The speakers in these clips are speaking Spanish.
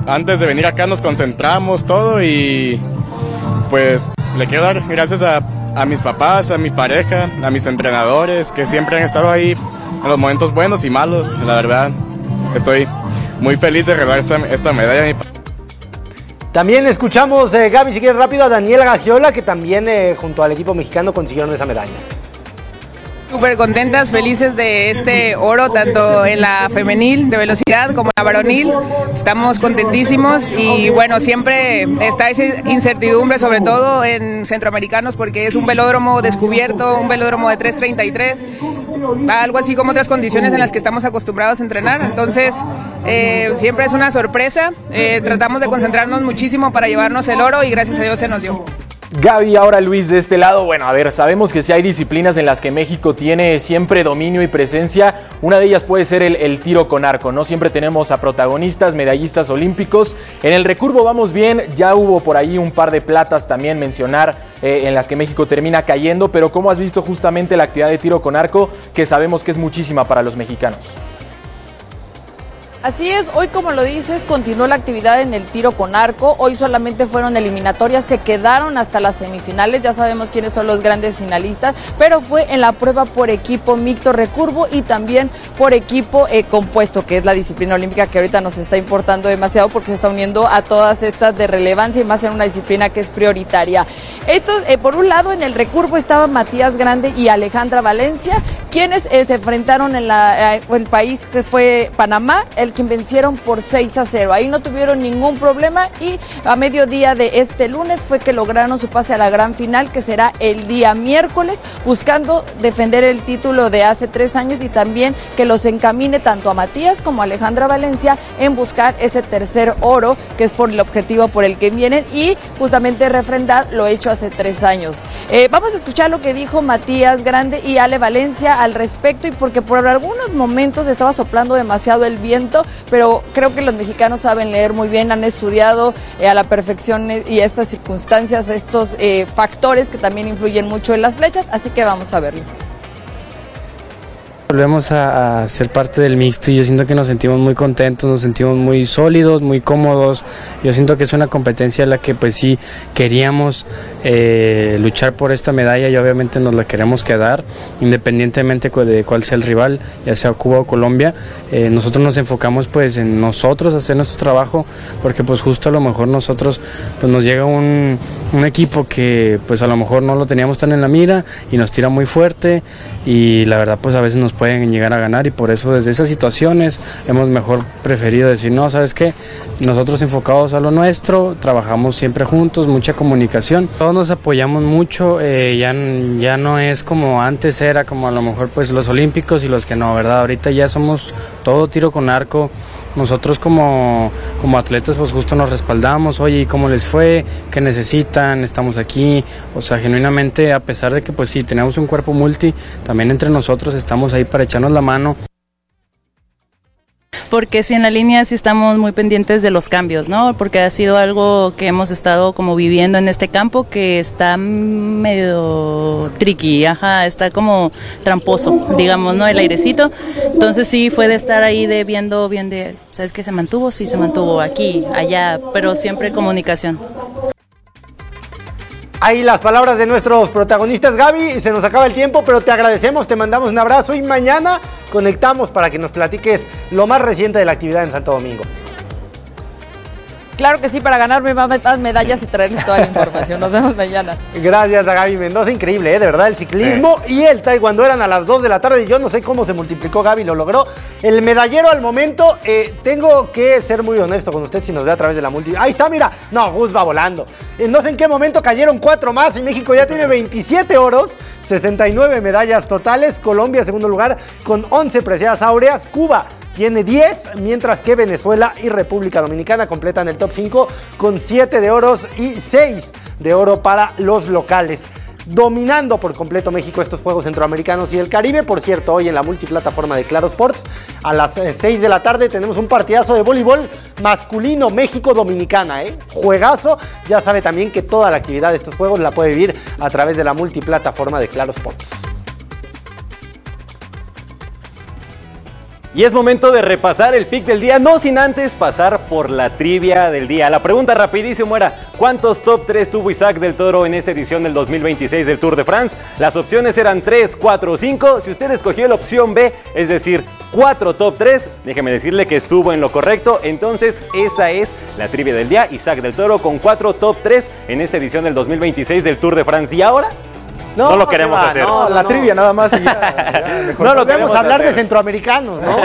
antes de venir acá nos concentramos todo y pues le quiero dar gracias a mis papás, a mi pareja, a mis entrenadores que siempre han estado ahí en los momentos buenos y malos. La verdad, estoy muy feliz de regalar esta medalla. También escuchamos, Gaby, si quieres rápido, a Daniela Gagiola, que también junto al equipo mexicano consiguieron esa medalla. Súper contentas, felices de este oro, tanto en la femenil de velocidad como en la varonil. Estamos contentísimos y bueno, siempre está esa incertidumbre, sobre todo en centroamericanos, porque es un velódromo descubierto, un velódromo de 3:33, algo así como otras condiciones en las que estamos acostumbrados a entrenar. Entonces, siempre es una sorpresa. Tratamos de concentrarnos muchísimo para llevarnos el oro y gracias a Dios se nos dio. Gaby, ahora Luis, de este lado, bueno, a ver, sabemos que sí hay disciplinas en las que México tiene siempre dominio y presencia. Una de ellas puede ser el tiro con arco, ¿no? Siempre tenemos a protagonistas, medallistas olímpicos. En el recurvo vamos bien, ya hubo por ahí un par de platas también mencionar en las que México termina cayendo, pero ¿cómo has visto justamente la actividad de tiro con arco, que sabemos que es muchísima para los mexicanos? Así es, hoy como lo dices, continuó la actividad en el tiro con arco. Hoy solamente fueron eliminatorias, se quedaron hasta las semifinales, ya sabemos quiénes son los grandes finalistas, pero fue en la prueba por equipo mixto recurvo y también por equipo compuesto, que es la disciplina olímpica que ahorita nos está importando demasiado porque se está uniendo a todas estas de relevancia y más en una disciplina que es prioritaria. Por un lado, en el recurvo estaban Matías Grande y Alejandra Valencia, quienes se enfrentaron en el país que fue Panamá, quien vencieron por 6-0. Ahí no tuvieron ningún problema y a mediodía de este lunes fue que lograron su pase a la gran final, que será el día miércoles, buscando defender el título de hace 3 años y también que los encamine tanto a Matías como a Alejandra Valencia en buscar ese tercer oro, que es por el objetivo por el que vienen y justamente refrendar lo hecho hace 3 años. Vamos a escuchar lo que dijo Matías Grande y Ale Valencia al respecto, y porque por algunos momentos estaba soplando demasiado el viento, pero creo que los mexicanos saben leer muy bien, han estudiado a la perfección y estas circunstancias, estos factores que también influyen mucho en las flechas, así que vamos a verlo. Volvemos a ser parte del mixto y yo siento que nos sentimos muy contentos, nos sentimos muy sólidos, muy cómodos. Yo siento que es una competencia en la que pues sí queríamos luchar por esta medalla y obviamente nos la queremos quedar, independientemente de cuál sea el rival, ya sea Cuba o Colombia. Nosotros nos enfocamos pues en nosotros, hacer nuestro trabajo, porque pues justo a lo mejor nosotros pues nos llega un equipo que pues a lo mejor no lo teníamos tan en la mira y nos tira muy fuerte y la verdad pues a veces nos pueden llegar a ganar y por eso desde esas situaciones hemos mejor preferido decir no, ¿sabes qué? Nosotros enfocados a lo nuestro, trabajamos siempre juntos, mucha comunicación, todos nos apoyamos mucho, ya no es como antes era, como a lo mejor pues los olímpicos y los que no, ¿verdad? Ahorita ya somos todo tiro con arco. Nosotros como atletas pues justo nos respaldamos, oye, ¿y cómo les fue? ¿Qué necesitan? Estamos aquí, o sea, genuinamente, a pesar de que pues sí, tenemos un cuerpo multi, también entre nosotros estamos ahí para echarnos la mano. Porque sí, en la línea sí estamos muy pendientes de los cambios, ¿no? Porque ha sido algo que hemos estado como viviendo en este campo que está medio tricky, está como tramposo, digamos, ¿no? El airecito. Entonces sí fue de estar ahí viendo bien ¿sabes qué? Se mantuvo, sí se mantuvo aquí, allá, pero siempre comunicación. Ahí las palabras de nuestros protagonistas, Gaby, se nos acaba el tiempo, pero te agradecemos, te mandamos un abrazo y mañana conectamos para que nos platiques lo más reciente de la actividad en Santo Domingo. Claro que sí, para ganarme más medallas y traerles toda la información. Nos vemos mañana. Gracias a Gaby Mendoza, increíble, de verdad, el ciclismo y el taekwondo eran a las 2 de la tarde y yo no sé cómo se multiplicó, Gaby lo logró. El medallero al momento, tengo que ser muy honesto con usted si nos ve a través de la multi. Ahí está, mira, no, Gus va volando. No sé en qué momento cayeron 4 más y México ya tiene 27 oros, 69 medallas totales. Colombia, segundo lugar, con 11 preseas áureas. Cuba tiene 10, mientras que Venezuela y República Dominicana completan el top 5 con 7 de oros y 6 de oro para los locales. Dominando por completo México estos Juegos Centroamericanos y el Caribe. Por cierto, hoy en la multiplataforma de Claro Sports a las 6 de la tarde tenemos un partidazo de voleibol masculino México-Dominicana, juegazo. Ya sabe también que toda la actividad de estos juegos la puede vivir a través de la multiplataforma de Claro Sports. Y es momento de repasar el pick del día, no sin antes pasar por la trivia del día. La pregunta rapidísimo era, ¿cuántos top 3 tuvo Isaac del Toro en esta edición del 2026 del Tour de France? Las opciones eran 3, 4 o 5. Si usted escogió la opción B, es decir, 4 top 3, déjeme decirle que estuvo en lo correcto. Entonces, esa es la trivia del día. Isaac del Toro con 4 top 3 en esta edición del 2026 del Tour de France. ¿Y ahora? No lo queremos hacer. No, la trivia nada más. Y ya mejor no lo queremos hablar de centroamericanos, ¿no?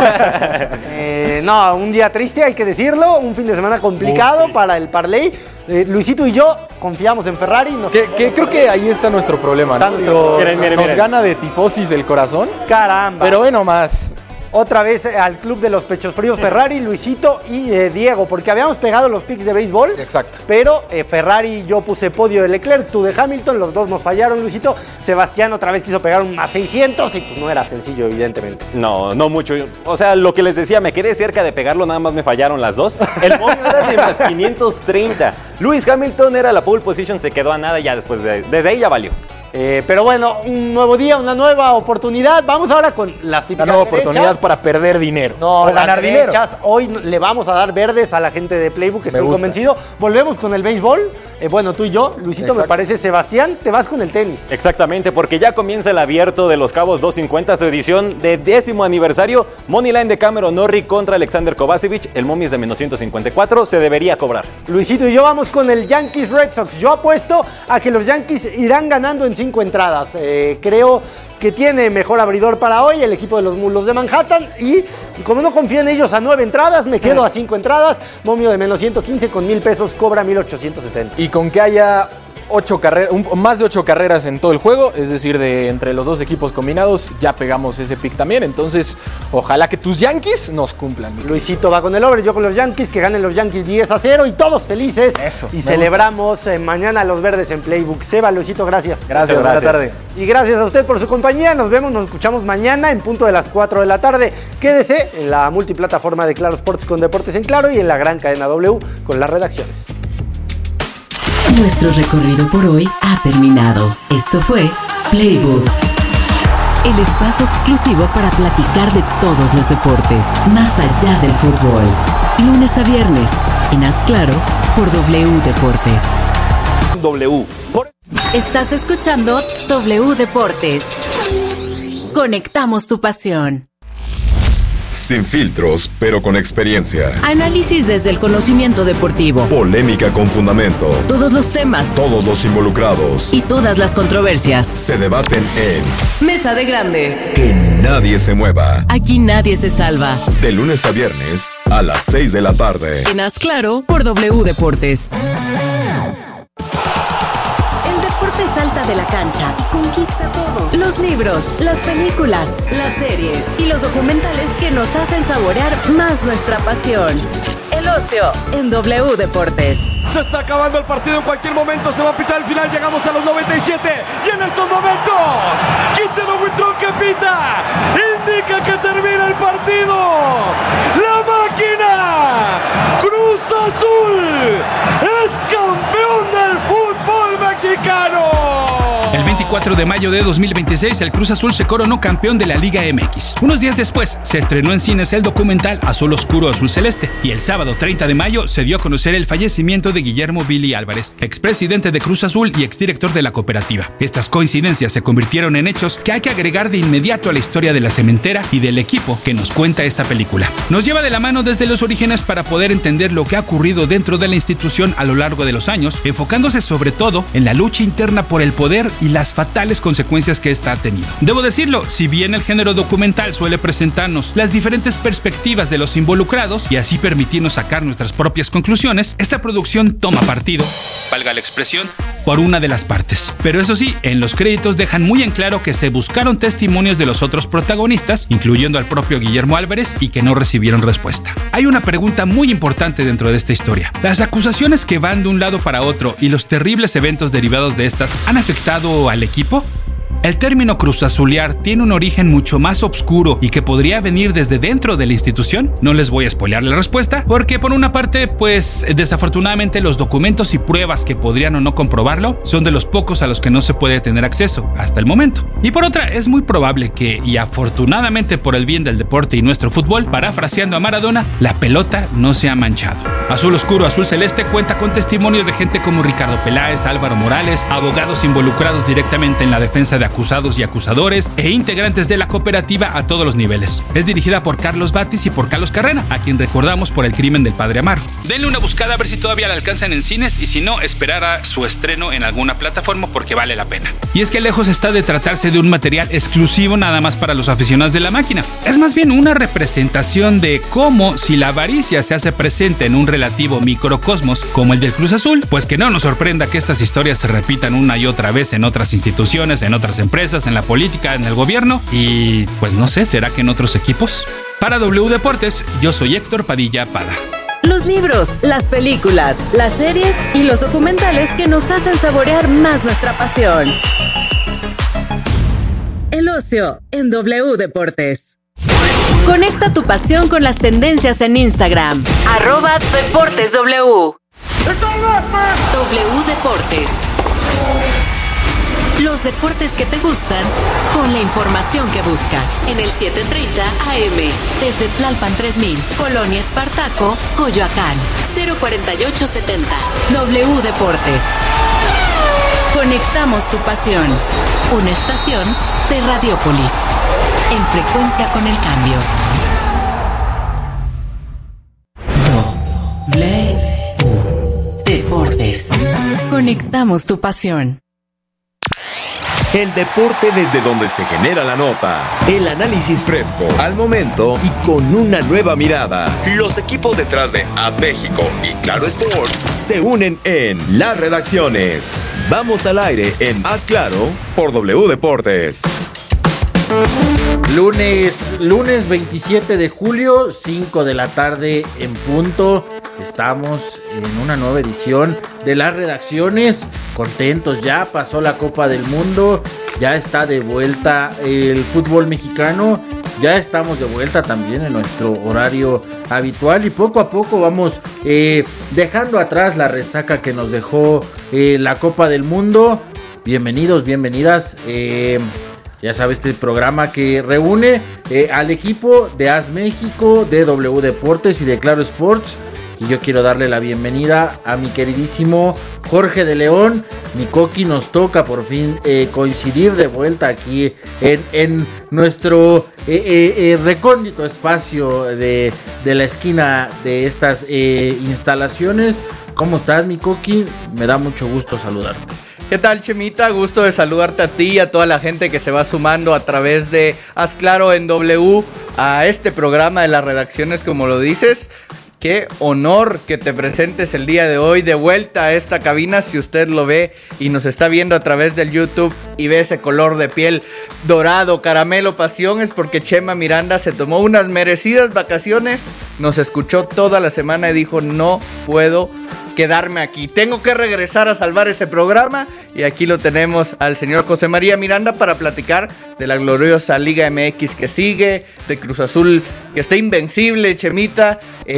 No, un día triste, hay que decirlo. Un fin de semana complicado para el parlay. Luisito y yo confiamos en Ferrari. Creo que ahí está nuestro problema, ¿no? Nos gana de tifosis el corazón. Caramba. Pero bueno, más. Otra vez al club de los pechos fríos, Ferrari, Luisito y Diego, porque habíamos pegado los picks de béisbol. Exacto. Pero Ferrari, yo puse podio de Leclerc, tú de Hamilton, los dos nos fallaron, Luisito. Sebastián otra vez quiso pegar un más 600 y pues no era sencillo, evidentemente. No mucho. O sea, lo que les decía, me quedé cerca de pegarlo, nada más me fallaron las dos. El momio era de más 530. Lewis Hamilton era la pole position, se quedó a nada y ya después desde ahí ya valió. Pero bueno, un nuevo día, una nueva oportunidad. Vamos ahora con las típicas Una nueva oportunidad para perder dinero. No, o ganar dinero. Hoy le vamos a dar verdes a la gente de Playbook, estoy convencido. Volvemos con el béisbol. Bueno, tú y yo, Luisito, exacto. Me parece, Sebastián, te vas con el tenis. Exactamente, porque ya comienza el abierto de Los Cabos 250, su edición de 10º aniversario. Moneyline de Cameron Norrie contra Alexander Kovacevic. El momio es de menos 154, se debería cobrar. Luisito y yo vamos con el Yankees Red Sox. Yo apuesto a que los Yankees irán ganando en 5 entradas. Creo que tiene mejor abridor para hoy el equipo de los Mulos de Manhattan y como no confío en ellos a 9 entradas, me quedo a 5 entradas, momio de menos 115 con $1,000, cobra 1,870. Y con que haya 8 carreras, más de 8 carreras en todo el juego, es decir, de entre los dos equipos combinados, ya pegamos ese pick también. Entonces, ojalá que tus Yankees nos cumplan. Luisito va con el over, yo con los Yankees, que ganen los Yankees 10-0 y todos felices. Eso. Y celebramos mañana los verdes en Playbook. Seba, Luisito, gracias. Gracias, buena tarde. Y gracias a usted por su compañía. Nos vemos, nos escuchamos mañana en punto de las 4 de la tarde. Quédese en la multiplataforma de Claro Sports con Deportes en Claro y en la gran cadena W con las redacciones. Nuestro recorrido por hoy ha terminado. Esto fue Playbook, el espacio exclusivo para platicar de todos los deportes, más allá del fútbol. Lunes a viernes, en Haz Claro, por W Deportes. Estás escuchando W Deportes. Conectamos tu pasión. Sin filtros, pero con experiencia. Análisis desde el conocimiento deportivo. Polémica con fundamento. Todos los temas. Todos los involucrados. Y todas las controversias. Se debaten en Mesa de Grandes. Que nadie se mueva. Aquí nadie se salva. De lunes a viernes a las 6 de la tarde. En Haz Claro por W Deportes. El deporte salta de la cancha y conquista todo. Los libros, las películas, las series y los documentales que nos hacen saborear más nuestra pasión. El ocio en W Deportes. Se está acabando el partido, en cualquier momento se va a pitar el final, llegamos a los 97 y en estos momentos Quintero Buitrón que pita indica que termina el partido. La máquina Cruz Azul es campeón del fútbol mexicano. El 24 de mayo de 2026, el Cruz Azul se coronó campeón de la Liga MX. Unos días después, se estrenó en cines el documental Azul Oscuro, Azul Celeste. Y el sábado 30 de mayo se dio a conocer el fallecimiento de Guillermo Billy Álvarez, expresidente de Cruz Azul y exdirector de la cooperativa. Estas coincidencias se convirtieron en hechos que hay que agregar de inmediato a la historia de la cementera y del equipo que nos cuenta esta película. Nos lleva de la mano desde los orígenes para poder entender lo que ha ocurrido dentro de la institución a lo largo de los años, enfocándose sobre todo en la lucha interna por el poder y las fatales consecuencias que esta ha tenido. Debo decirlo, si bien el género documental suele presentarnos las diferentes perspectivas de los involucrados y así permitirnos sacar nuestras propias conclusiones, esta producción toma partido, valga la expresión, por una de las partes. Pero eso sí, en los créditos dejan muy en claro que se buscaron testimonios de los otros protagonistas, incluyendo al propio Guillermo Álvarez, y que no recibieron respuesta. Hay una pregunta muy importante dentro de esta historia. ¿Las acusaciones que van de un lado para otro y los terribles eventos derivados de estas han afectado al equipo? ¿El término cruzazulear tiene un origen mucho más oscuro y que podría venir desde dentro de la institución? No les voy a spoilear la respuesta, porque por una parte, pues desafortunadamente los documentos y pruebas que podrían o no comprobarlo son de los pocos a los que no se puede tener acceso hasta el momento. Y por otra, es muy probable que, y afortunadamente por el bien del deporte y nuestro fútbol, parafraseando a Maradona, la pelota no se ha manchado. Azul Oscuro, Azul Celeste cuenta con testimonios de gente como Ricardo Peláez, Álvaro Morales, abogados involucrados directamente en la defensa de acusados y acusadores e integrantes de la cooperativa a todos los niveles. Es dirigida por Carlos Batis y por Carlos Carrera, a quien recordamos por El crimen del padre Amaro. Denle una buscada a ver si todavía la alcanzan en cines y si no, esperar a su estreno en alguna plataforma porque vale la pena. Y es que lejos está de tratarse de un material exclusivo nada más para los aficionados de la máquina. Es más bien una representación de cómo, si la avaricia se hace presente en un relativo microcosmos como el del Cruz Azul, pues que no nos sorprenda que estas historias se repitan una y otra vez en otras instituciones, en otras empresas, en la política, en el gobierno y pues no sé, ¿será que en otros equipos? Para W Deportes, yo soy Héctor Padilla Pada. Los libros, las películas, las series y los documentales que nos hacen saborear más nuestra pasión. El ocio en W Deportes. Conecta tu pasión con las tendencias en Instagram. @DeportesW. W Deportes. Los deportes que te gustan con la información que buscas. En el 7:30 AM. Desde Tlalpan 3000, Colonia Espartaco, Coyoacán. 04870. W Deportes. Conectamos tu pasión. Una estación de Radiópolis. En frecuencia con el cambio. W Deportes. Conectamos tu pasión. El deporte desde donde se genera la nota. El análisis fresco, al momento y con una nueva mirada. Los equipos detrás de AS México y Claro Sports se unen en las redacciones. Vamos al aire en Haz Claro por W Deportes. Lunes 27 de julio, 5 de la tarde en punto. Estamos en una nueva edición de las redacciones. Contentos, ya pasó la Copa del Mundo, ya está de vuelta el fútbol mexicano, ya estamos de vuelta también en nuestro horario habitual y poco a poco vamos dejando atrás la resaca que nos dejó la Copa del Mundo. Bienvenidos, bienvenidas. Ya sabes, este programa que reúne al equipo de AS México, de W Deportes y de Claro Sports. Y yo quiero darle la bienvenida a mi queridísimo Jorge de León. Mi Coqui, nos toca por fin coincidir de vuelta aquí en nuestro recóndito espacio de la esquina de estas instalaciones. ¿Cómo estás, mi Coqui? Me da mucho gusto saludarte. ¿Qué tal, Chemita? Gusto de saludarte a ti y a toda la gente que se va sumando a través de Haz Claro en W a este programa de las redacciones, como lo dices. Qué honor que te presentes el día de hoy de vuelta a esta cabina. Si usted lo ve y nos está viendo a través del YouTube y ve ese color de piel dorado, caramelo, pasión, es porque Chema Miranda se tomó unas merecidas vacaciones, nos escuchó toda la semana y dijo: no puedo quedarme aquí, tengo que regresar a salvar ese programa. Y aquí lo tenemos al señor José María Miranda para platicar de la gloriosa Liga MX que sigue, de Cruz Azul que está invencible, Chemita,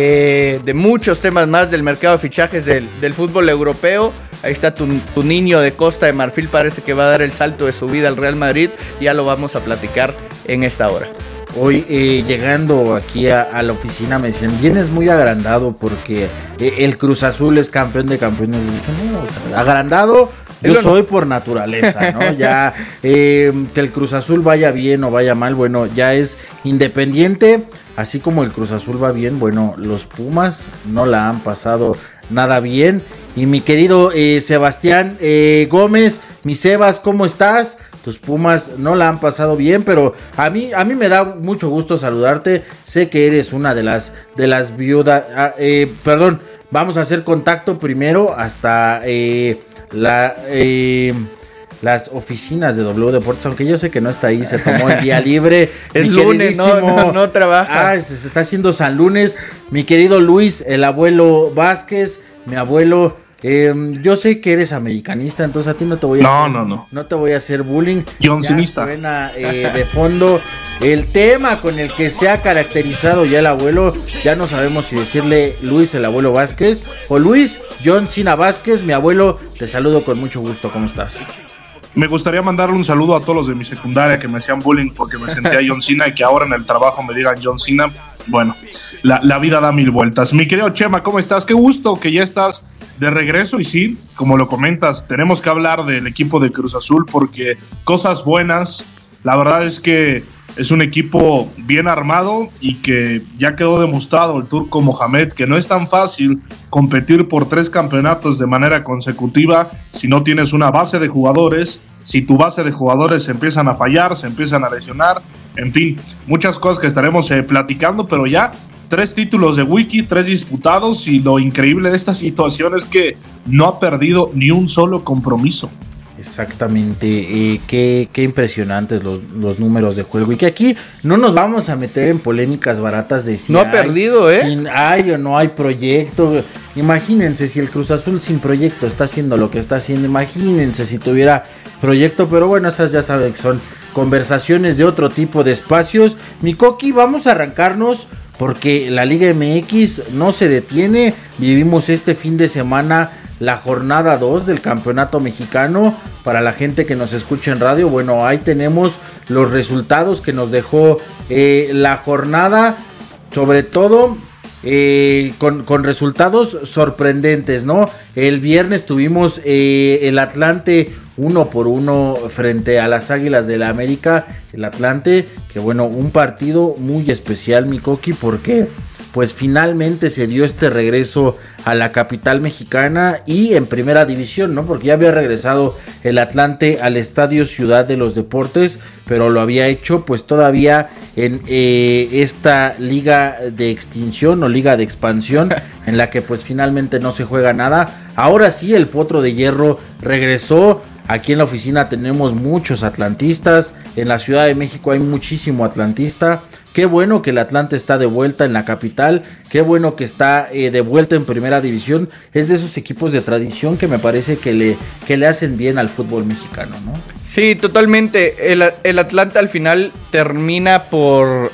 de muchos temas más, del mercado de fichajes del fútbol europeo. Ahí está tu niño de Costa de Marfil, parece que va a dar el salto de su vida al Real Madrid. Ya lo vamos a platicar en esta hora. Hoy llegando aquí a la oficina me decían: vienes muy agrandado porque el Cruz Azul es campeón de campeones. Y dije: no, agrandado yo soy por naturaleza, ¿no? Ya que el Cruz Azul vaya bien o vaya mal, bueno, ya es independiente. Así como el Cruz Azul va bien, bueno, los Pumas no la han pasado nada bien. Y mi querido Sebastián Gómez, mi Sebas, ¿cómo estás? Tus Pumas no la han pasado bien, pero a mí me da mucho gusto saludarte. Sé que eres una de las viudas. Vamos a hacer contacto primero hasta las oficinas de W Deportes, aunque yo sé que no está ahí, se tomó el día libre. Es lunes, no trabaja. Se está haciendo San Lunes. Mi querido Luis, el abuelo Vázquez, mi abuelo, Yo sé que eres americanista, entonces a ti no te voy a no te voy a hacer bullying. Johnsonista. Suena de fondo el tema con el que se ha caracterizado ya el abuelo. Ya no sabemos si decirle Luis el abuelo Vázquez o Luis John Cena Vázquez. Mi abuelo, te saludo con mucho gusto. ¿Cómo estás? Me gustaría mandarle un saludo a todos los de mi secundaria que me hacían bullying porque me sentía John Cena y que ahora en el trabajo me digan John Cena. Bueno, la vida da mil vueltas. Mi querido Chema, ¿cómo estás? Qué gusto que ya estás de regreso y sí, como lo comentas, tenemos que hablar del equipo de Cruz Azul porque cosas buenas, la verdad es que es un equipo bien armado y que ya quedó demostrado el Turco Mohamed que no es tan fácil competir por 3 campeonatos de manera consecutiva si no tienes una base de jugadores, si tu base de jugadores se empiezan a fallar, se empiezan a lesionar, en fin, muchas cosas que estaremos platicando, pero ya 3 títulos de Wiki, 3 disputados y lo increíble de esta situación es que no ha perdido ni un solo compromiso. Exactamente, qué impresionantes los números de juego y que aquí no nos vamos a meter en polémicas baratas de si no ha perdido, hay o no hay proyecto. Imagínense si el Cruz Azul sin proyecto está haciendo lo que está haciendo, imagínense si tuviera proyecto, pero bueno, esas ya saben que son conversaciones de otro tipo de espacios. Mi Coqui, vamos a arrancarnos porque la Liga MX no se detiene, vivimos este fin de semana la jornada 2 del campeonato mexicano. Para la gente que nos escucha en radio, bueno, ahí tenemos los resultados que nos dejó la jornada, sobre todo con resultados sorprendentes, ¿no? El viernes tuvimos el Atlante 1-1 frente a las Águilas de la América. El Atlante, que bueno, un partido muy especial, mi Coqui, porque pues finalmente se dio este regreso a la capital mexicana y en primera división, ¿no? Porque ya había regresado el Atlante al Estadio Ciudad de los Deportes, pero lo había hecho pues todavía en esta liga de extinción o liga de expansión en la que pues finalmente no se juega nada. Ahora sí, el Potro de Hierro regresó. Aquí en la oficina tenemos muchos atlantistas, en la Ciudad de México hay muchísimo atlantista. Qué bueno que el Atlante está de vuelta en la capital, qué bueno que está de vuelta en primera división. Es de esos equipos de tradición que me parece que le hacen bien al fútbol mexicano, ¿no? Sí, totalmente. El Atlante al final termina por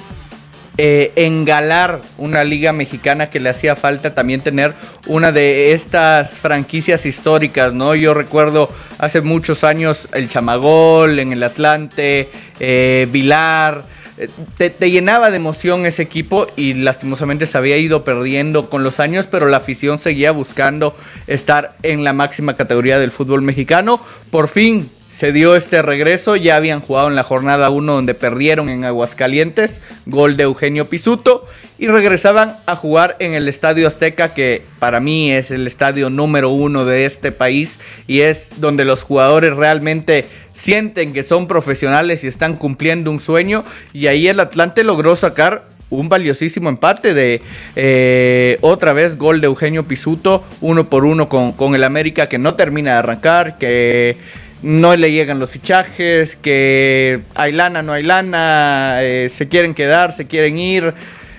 engalar una liga mexicana que le hacía falta también tener una de estas franquicias históricas, ¿no? Yo recuerdo hace muchos años el Chamagol en el Atlante, Vilar, te llenaba de emoción ese equipo y lastimosamente se había ido perdiendo con los años, pero la afición seguía buscando estar en la máxima categoría del fútbol mexicano. Por fin se dio este regreso, ya habían jugado en la jornada 1 donde perdieron en Aguascalientes, gol de Eugenio Pizzuto, y regresaban a jugar en el Estadio Azteca, que para mí es el estadio número 1 de este país y es donde los jugadores realmente sienten que son profesionales y están cumpliendo un sueño, y ahí el Atlante logró sacar un valiosísimo empate de otra vez gol de Eugenio Pizzuto, 1-1 con el América, que no termina de arrancar, que no le llegan los fichajes, que hay lana, no hay lana, se quieren quedar, se quieren ir.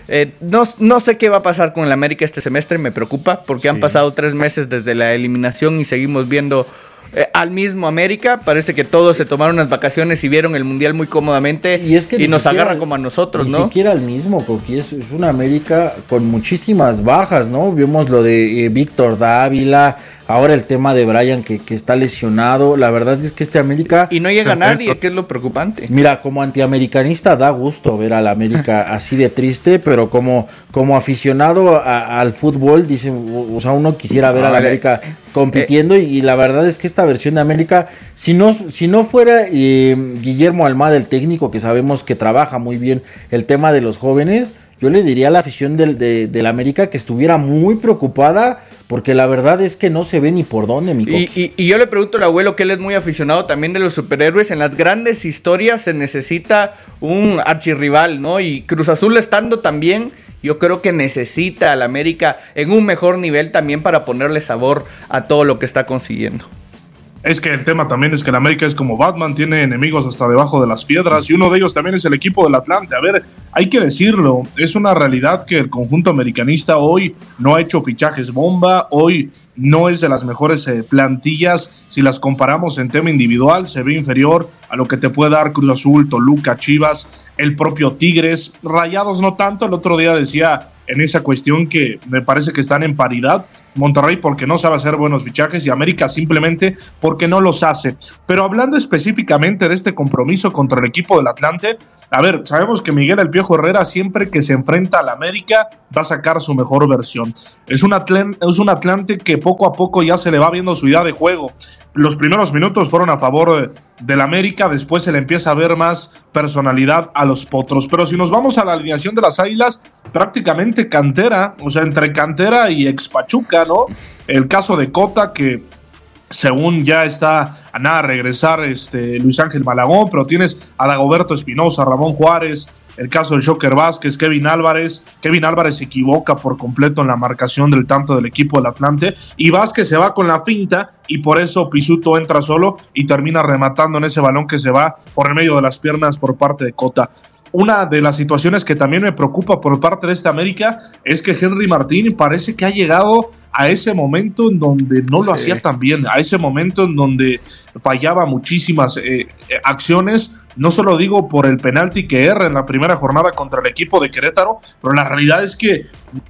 No sé qué va a pasar con el América este semestre, me preocupa, porque han pasado 3 meses desde la eliminación y seguimos viendo al mismo América. Parece que todos se tomaron unas vacaciones y vieron el Mundial muy cómodamente y nos agarra como a nosotros, ni ¿no? Ni siquiera el mismo, porque es una América con muchísimas bajas, ¿no? Vimos lo de Víctor Dávila, ahora el tema de Brian que está lesionado. La verdad es que este América... Y no llega nadie, que es lo preocupante. Mira, como antiamericanista da gusto ver a la América así de triste, pero como aficionado al fútbol, dice, o sea, uno quisiera ver a la América compitiendo y la verdad es que esta versión de América, si no fuera Guillermo Almada, el técnico, que sabemos que trabaja muy bien el tema de los jóvenes, yo le diría a la afición de la América que estuviera muy preocupada, porque la verdad es que no se ve ni por dónde, mi Coqui. Y yo le pregunto al abuelo, que él es muy aficionado también de los superhéroes. En las grandes historias se necesita un archirrival, ¿no? Y Cruz Azul estando también, yo creo que necesita al América en un mejor nivel también para ponerle sabor a todo lo que está consiguiendo. Es que el tema también es que el América es como Batman, tiene enemigos hasta debajo de las piedras, y uno de ellos también es el equipo del Atlante. A ver, hay que decirlo, es una realidad que el conjunto americanista hoy no ha hecho fichajes bomba, hoy no es de las mejores plantillas. Si las comparamos en tema individual, se ve inferior a lo que te puede dar Cruz Azul, Toluca, Chivas, el propio Tigres. Rayados no tanto. El otro día decía en esa cuestión que me parece que están en paridad. Monterrey porque no sabe hacer buenos fichajes y América simplemente porque no los hace. Pero hablando específicamente de este compromiso contra el equipo del Atlante, a ver, sabemos que Miguel El Piojo Herrera siempre que se enfrenta al América va a sacar su mejor versión. Es un Atlante que poco a poco ya se le va viendo su idea de juego. Los primeros minutos fueron a favor del América, después se le empieza a ver más personalidad a los potros. Pero si nos vamos a la alineación de las Águilas, prácticamente cantera, o sea, entre cantera y ex Pachuca, ¿no? El caso de Cota, que según ya está a nada regresar Luis Ángel Malagón, pero tienes a Dagoberto Espinosa, Ramón Juárez, el caso de Joker Vázquez, Kevin Álvarez se equivoca por completo en la marcación del tanto del equipo del Atlante, y Vázquez se va con la finta, y por eso Pisuto entra solo y termina rematando en ese balón que se va por el medio de las piernas por parte de Cota. Una de las situaciones que también me preocupa por parte de esta América es que Henry Martín parece que ha llegado a ese momento en donde no lo hacía tan bien, a ese momento en donde fallaba muchísimas acciones. No solo digo por el penalti que erra en la primera jornada contra el equipo de Querétaro, pero la realidad es que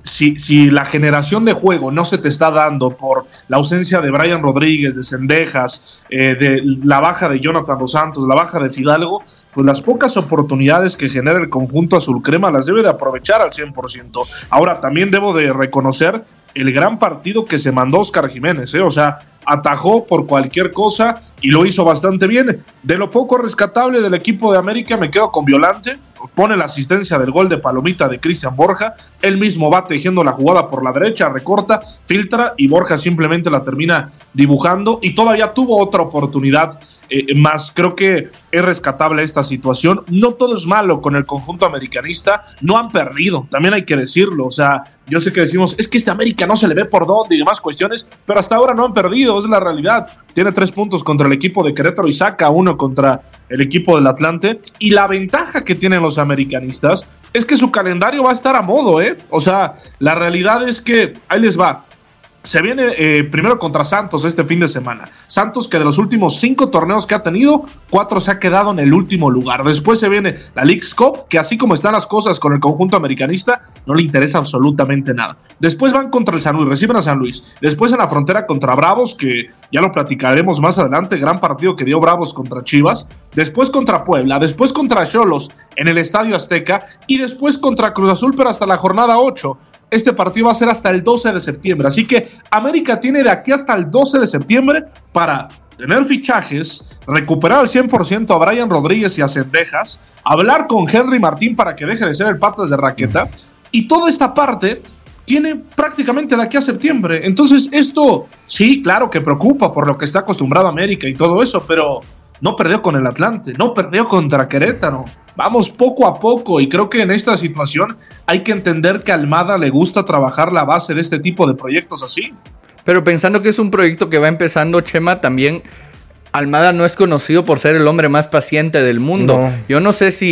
si la generación de juego no se te está dando por la ausencia de Brian Rodríguez, de Cendejas, de la baja de Jonathan Dos Santos, la baja de Fidalgo, pues las pocas oportunidades que genera el conjunto azul crema las debe de aprovechar al 100%. Ahora, también debo de reconocer el gran partido que se mandó Oscar Jiménez, o sea, atajó por cualquier cosa y lo hizo bastante bien. De lo poco rescatable del equipo de América me quedo con Violante, pone la asistencia del gol de Palomita de Cristian Borja, él mismo va tejiendo la jugada por la derecha, recorta, filtra y Borja simplemente la termina dibujando y todavía tuvo otra oportunidad más. Creo que es rescatable esta situación. No todo es malo con el conjunto americanista, no han perdido, también hay que decirlo. O sea, yo sé que decimos, es que este América no se le ve por dónde y demás cuestiones, pero hasta ahora no han perdido, es la realidad. Tiene 3 puntos contra el equipo de Querétaro y saca 1 contra el equipo del Atlante, y la ventaja que tienen los americanistas es que su calendario va a estar a modo, o sea, la realidad es que ahí les va. Se viene primero contra Santos este fin de semana. Santos, que de los últimos 5 torneos que ha tenido, 4 se ha quedado en el último lugar. Después se viene la Leagues Cup, que así como están las cosas con el conjunto americanista, no le interesa absolutamente nada. Después van contra el San Luis, reciben a San Luis. Después en la frontera contra Bravos, que ya lo platicaremos más adelante, gran partido que dio Bravos contra Chivas. Después contra Puebla, después contra Xolos en el Estadio Azteca y después contra Cruz Azul, pero hasta la jornada 8. Este partido va a ser hasta el 12 de septiembre, así que América tiene de aquí hasta el 12 de septiembre para tener fichajes, recuperar al 100% a Brian Rodríguez y a Cendejas, hablar con Henry Martín para que deje de ser el patas de raqueta, y toda esta parte tiene prácticamente de aquí a septiembre. Entonces esto, sí, claro que preocupa por lo que está acostumbrado América y todo eso, pero no perdió con el Atlante, no perdió contra Querétaro. Vamos poco a poco, y creo que en esta situación hay que entender que a Almada le gusta trabajar la base de este tipo de proyectos así. Pero pensando que es un proyecto que va empezando, Chema, también Almada no es conocido por ser el hombre más paciente del mundo. No. Yo no sé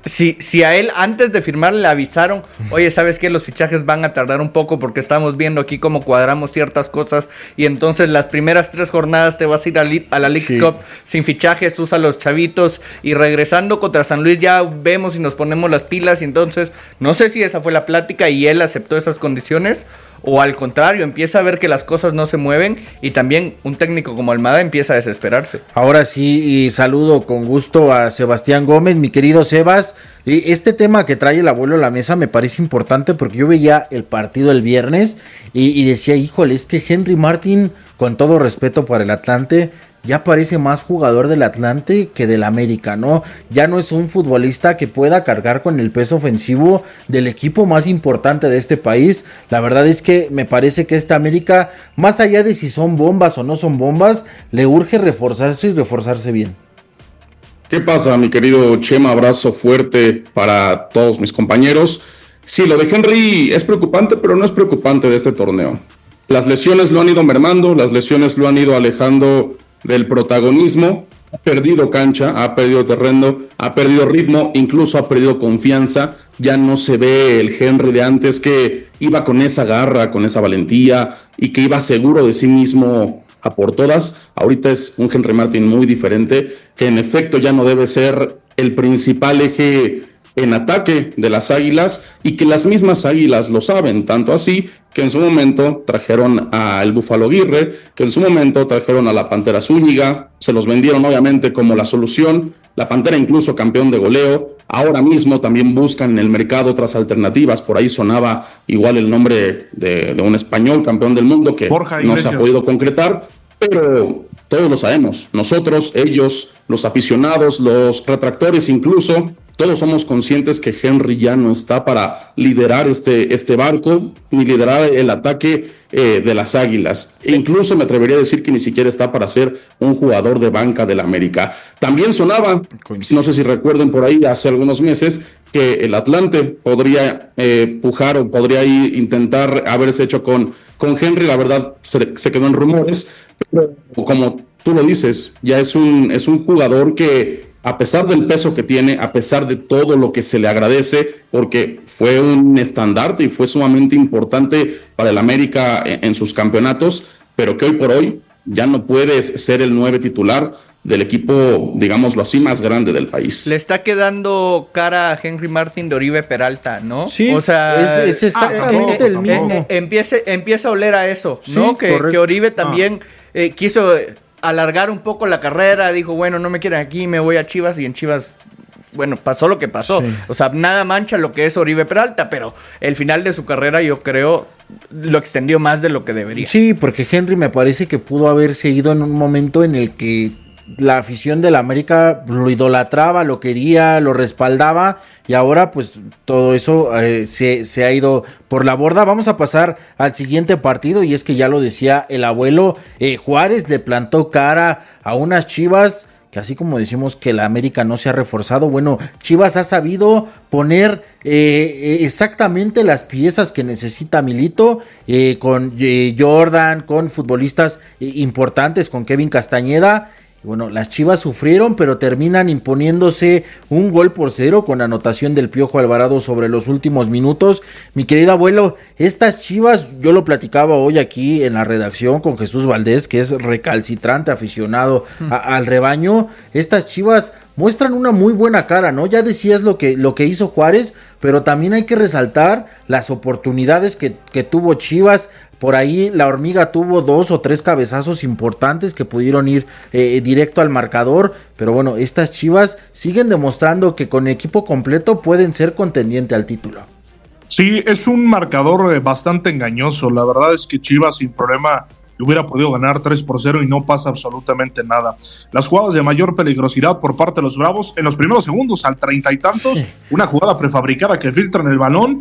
si a él antes de firmar le avisaron, oye, ¿sabes qué? Los fichajes van a tardar un poco porque estamos viendo aquí cómo cuadramos ciertas cosas, y entonces las primeras 3 jornadas te vas a ir a la Leagues Cup sin fichajes, usa los chavitos, y regresando contra San Luis ya vemos y nos ponemos las pilas. Y entonces no sé si esa fue la plática y él aceptó esas condiciones, o al contrario, empieza a ver que las cosas no se mueven, y también un técnico como Almada empieza a desesperarse. Ahora sí, y saludo con gusto a Sebastián Gómez, mi querido Sebas. Este tema que trae el abuelo a la mesa me parece importante porque yo veía el partido el viernes y decía, híjole, es que Henry Martín, con todo respeto para el Atlante, ya parece más jugador del Atlante que del América, ¿no? Ya no es un futbolista que pueda cargar con el peso ofensivo del equipo más importante de este país. La verdad es que me parece que esta América, más allá de si son bombas o no son bombas, le urge reforzarse y reforzarse bien. ¿Qué pasa, mi querido Chema? Abrazo fuerte para todos mis compañeros. Sí, lo de Henry es preocupante, pero no es preocupante de este torneo. Las lesiones lo han ido mermando, las lesiones lo han ido alejando del protagonismo, ha perdido cancha, ha perdido terreno, ha perdido ritmo, incluso ha perdido confianza. Ya no se ve el Henry de antes que iba con esa garra, con esa valentía y que iba seguro de sí mismo a por todas. Ahorita es un Henry Martin muy diferente, que en efecto ya no debe ser el principal eje en ataque de las Águilas, y que las mismas Águilas lo saben, tanto así que en su momento trajeron al Búfalo Aguirre, que en su momento trajeron a la Pantera Zúñiga, se los vendieron obviamente como la solución, la Pantera incluso campeón de goleo. Ahora mismo también buscan en el mercado otras alternativas, por ahí sonaba igual el nombre de un español campeón del mundo que no se ha podido concretar, pero todos lo sabemos, nosotros, ellos, los aficionados, los retractores incluso, todos somos conscientes que Henry ya no está para liderar este barco, ni liderar el ataque de las Águilas. E incluso me atrevería a decir que ni siquiera está para ser un jugador de banca del América. También sonaba, no sé si recuerden por ahí hace algunos meses, que el Atlante podría pujar o podría intentar haberse hecho con Henry. La verdad se quedó en rumores, pero como tú lo dices, ya es un jugador que, a pesar del peso que tiene, a pesar de todo lo que se le agradece, porque fue un estandarte y fue sumamente importante para el América en sus campeonatos, pero que hoy por hoy ya no puedes ser el 9 titular del equipo, digámoslo así, más grande del país. Le está quedando cara a Henry Martin de Oribe Peralta, ¿no? Sí, o sea, es exactamente el mismo. Empieza a oler a eso, sí, ¿no? Que Oribe también quiso alargar un poco la carrera, dijo, bueno, no me quieren aquí, me voy a Chivas, y en Chivas, bueno, pasó lo que pasó. Sí. O sea, nada mancha lo que es Oribe Peralta, pero el final de su carrera, yo creo, lo extendió más de lo que debería. Sí, porque Henry me parece que pudo haberse ido en un momento en el que la afición del América lo idolatraba, lo quería, lo respaldaba, y ahora pues todo eso se ha ido por la borda. Vamos a pasar al siguiente partido, y es que ya lo decía el abuelo, Juárez le plantó cara a unas Chivas que, así como decimos que la América no se ha reforzado, bueno, Chivas ha sabido poner exactamente las piezas que necesita Milito, con Jordan, con futbolistas importantes, con Kevin Castañeda. Bueno, las Chivas sufrieron, pero terminan imponiéndose 1-0 con anotación del Piojo Alvarado sobre los últimos minutos. Mi querido abuelo, estas Chivas, yo lo platicaba hoy aquí en la redacción con Jesús Valdés, que es recalcitrante aficionado al rebaño. Estas Chivas muestran una muy buena cara, ¿no? Ya decías lo que hizo Juárez, pero también hay que resaltar las oportunidades que tuvo Chivas. Por ahí la Hormiga tuvo 2 o 3 cabezazos importantes que pudieron ir directo al marcador, pero bueno, estas Chivas siguen demostrando que con equipo completo pueden ser contendiente al título. Sí, es un marcador bastante engañoso. La verdad es que Chivas sin problema hubiera podido ganar 3-0 y no pasa absolutamente nada. Las jugadas de mayor peligrosidad por parte de los Bravos en los primeros segundos, al 30 y tantos, una jugada prefabricada que filtran el balón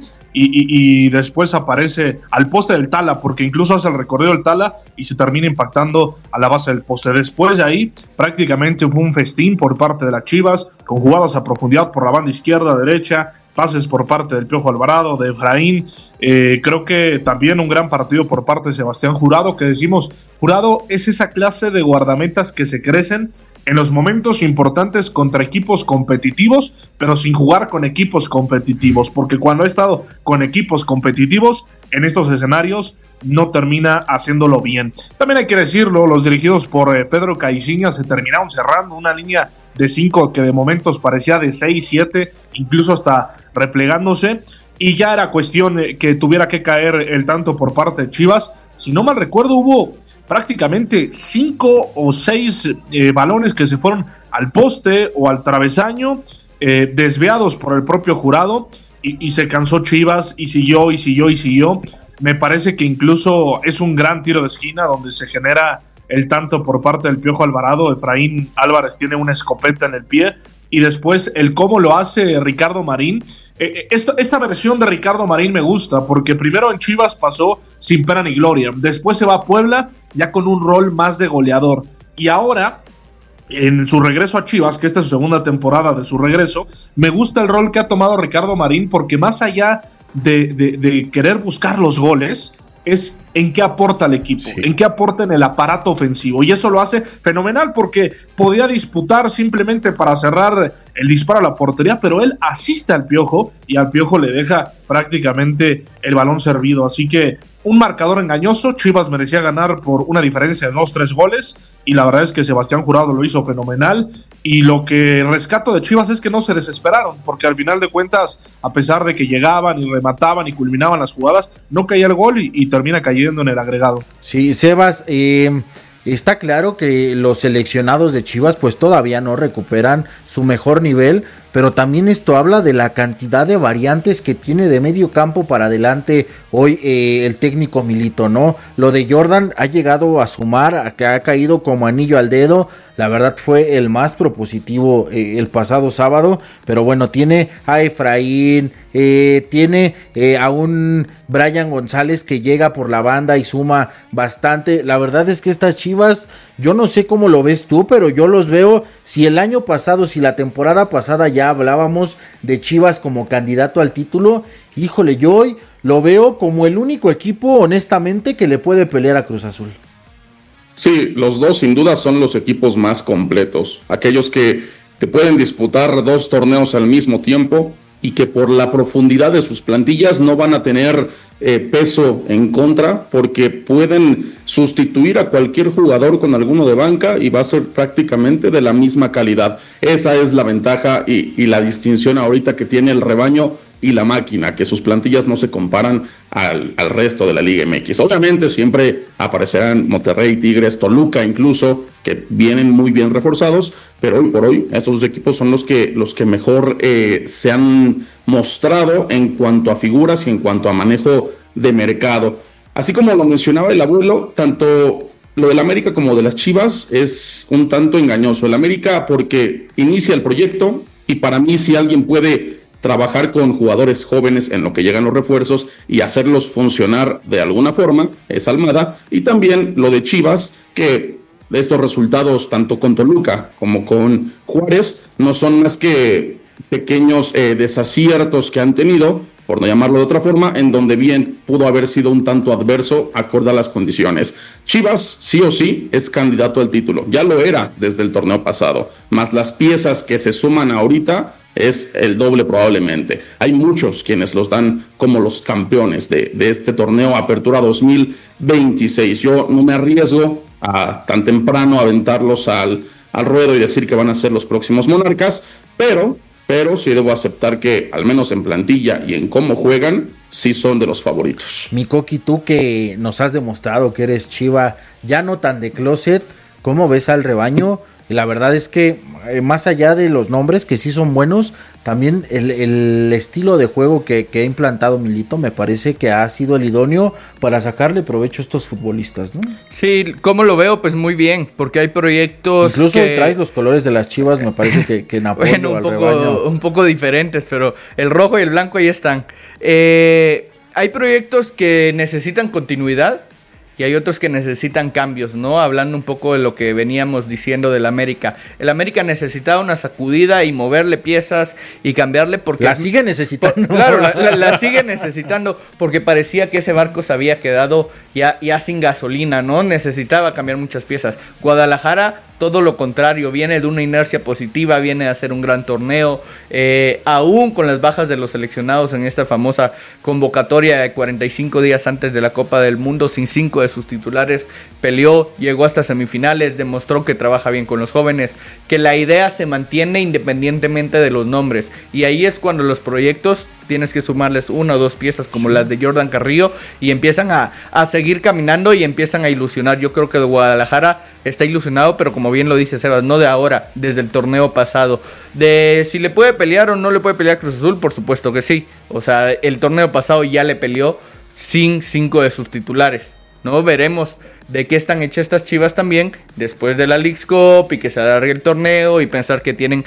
y después aparece al poste del Tala, porque incluso hace el recorrido del Tala y se termina impactando a la base del poste. Después de ahí prácticamente fue un festín por parte de las Chivas, con jugadas a profundidad por la banda izquierda, derecha, pases por parte del Piojo Alvarado, de Efraín. Creo que también un gran partido por parte de Sebastián Jurado, que decimos, Jurado es esa clase de guardametas que se crecen en los momentos importantes contra equipos competitivos, pero sin jugar con equipos competitivos, porque cuando ha estado con equipos competitivos en estos escenarios no termina haciéndolo bien. También hay que decirlo, los dirigidos por Pedro Caixinha se terminaron cerrando una línea de 5 que de momentos parecía de 6, 7, incluso hasta replegándose, y ya era cuestión que tuviera que caer el tanto por parte de Chivas. Si no mal recuerdo, hubo prácticamente 5 o 6 balones que se fueron al poste o al travesaño, desviados por el propio Jurado, y se cansó Chivas y siguió. Me parece que incluso es un gran tiro de esquina donde se genera el tanto por parte del Piojo Alvarado. Efraín Álvarez tiene una escopeta en el pie, y después el cómo lo hace Ricardo Marín. Esta versión de Ricardo Marín me gusta, porque primero en Chivas pasó sin pena ni gloria, después se va a Puebla ya con un rol más de goleador, y ahora en su regreso a Chivas, que esta es su segunda temporada de su regreso, me gusta el rol que ha tomado Ricardo Marín, porque más allá de querer buscar los goles, es en qué aporta el equipo, en qué aporta en el aparato ofensivo. Y eso lo hace fenomenal porque podía disputar simplemente para cerrar el disparo a la portería, pero él asiste al Piojo y al Piojo le deja prácticamente el balón servido. Así que un marcador engañoso. Chivas merecía ganar por una diferencia de 2-3 goles y la verdad es que Sebastián Jurado lo hizo fenomenal. Y lo que rescato de Chivas es que no se desesperaron, porque al final de cuentas, a pesar de que llegaban y remataban y culminaban las jugadas, no caía el gol y termina cayendo en el agregado. Sí, Sebas, está claro que los seleccionados de Chivas pues todavía no recuperan su mejor nivel, pero también esto habla de la cantidad de variantes que tiene de medio campo para adelante hoy el técnico Milito, ¿no? Lo de Jordan ha llegado a sumar, que ha caído como anillo al dedo. La verdad fue el más propositivo el pasado sábado, pero bueno, tiene a Efraín, tiene a un Brian González que llega por la banda y suma bastante. La verdad es que estas Chivas, yo no sé cómo lo ves tú, pero yo los veo, si el año pasado, si la temporada pasada ya hablábamos de Chivas como candidato al título, híjole, yo hoy lo veo como el único equipo, honestamente, que le puede pelear a Cruz Azul. Sí, los dos sin duda son los equipos más completos, aquellos que te pueden disputar 2 torneos al mismo tiempo y que por la profundidad de sus plantillas no van a tener peso en contra, porque pueden sustituir a cualquier jugador con alguno de banca y va a ser prácticamente de la misma calidad. Esa es la ventaja y la distinción ahorita que tiene el rebaño y la máquina, que sus plantillas no se comparan al resto de la Liga MX. Obviamente siempre aparecerán Monterrey, Tigres, Toluca incluso, que vienen muy bien reforzados, pero hoy por hoy estos dos equipos son los que mejor se han mostrado en cuanto a figuras y en cuanto a manejo de mercado. Así como lo mencionaba el abuelo, tanto lo del América como de las Chivas es un tanto engañoso. El América porque inicia el proyecto y para mí si alguien puede trabajar con jugadores jóvenes en lo que llegan los refuerzos y hacerlos funcionar de alguna forma es Almada. Y también lo de Chivas, que estos resultados tanto con Toluca como con Juárez no son más que pequeños desaciertos que han tenido, por no llamarlo de otra forma, en donde bien pudo haber sido un tanto adverso acorde a las condiciones. Chivas sí o sí es candidato al título, ya lo era desde el torneo pasado, más las piezas que se suman ahorita es el doble probablemente. Hay muchos quienes los dan como los campeones de este torneo Apertura 2026. Yo no me arriesgo a tan temprano aventarlos al ruedo y decir que van a ser los próximos monarcas, pero sí debo aceptar que al menos en plantilla y en cómo juegan, sí son de los favoritos. Mi Coqui, tú que nos has demostrado que eres Chiva, ya no tan de closet, ¿cómo ves al rebaño? Y la verdad es que más allá de los nombres que sí son buenos, también el estilo de juego que ha implantado Milito me parece que ha sido el idóneo para sacarle provecho a estos futbolistas, ¿no? Sí, ¿cómo lo veo? Pues muy bien, porque hay proyectos incluso que traes los colores de las Chivas, me parece que en apoyo bueno, al rebaño. un poco diferentes, pero el rojo y el blanco ahí están. Hay proyectos que necesitan continuidad y hay otros que necesitan cambios, ¿no? Hablando un poco de lo que veníamos diciendo del América. El América necesitaba una sacudida y moverle piezas y cambiarle porque... La sigue necesitando. Claro, la sigue necesitando porque parecía que ese barco se había quedado ya sin gasolina, ¿no? Necesitaba cambiar muchas piezas. Guadalajara, todo lo contrario, viene de una inercia positiva, viene a hacer un gran torneo, aún con las bajas de los seleccionados en esta famosa convocatoria de 45 días antes de la Copa del Mundo, sin 5 de sus titulares, peleó, llegó hasta semifinales, demostró que trabaja bien con los jóvenes, que la idea se mantiene independientemente de los nombres, y ahí es cuando los proyectos tienes que sumarles 1 o 2 piezas como las de Jordan Carrillo y empiezan a seguir caminando y empiezan a ilusionar. Yo creo que de Guadalajara está ilusionado, pero como bien lo dice Sebas, no de ahora, desde el torneo pasado. De si le puede pelear o no le puede pelear Cruz Azul, por supuesto que sí. O sea, el torneo pasado ya le peleó sin 5 de sus titulares, ¿no? Veremos de qué están hechas estas Chivas también después de la Leagues Cup y que se alargue el torneo y pensar que tienen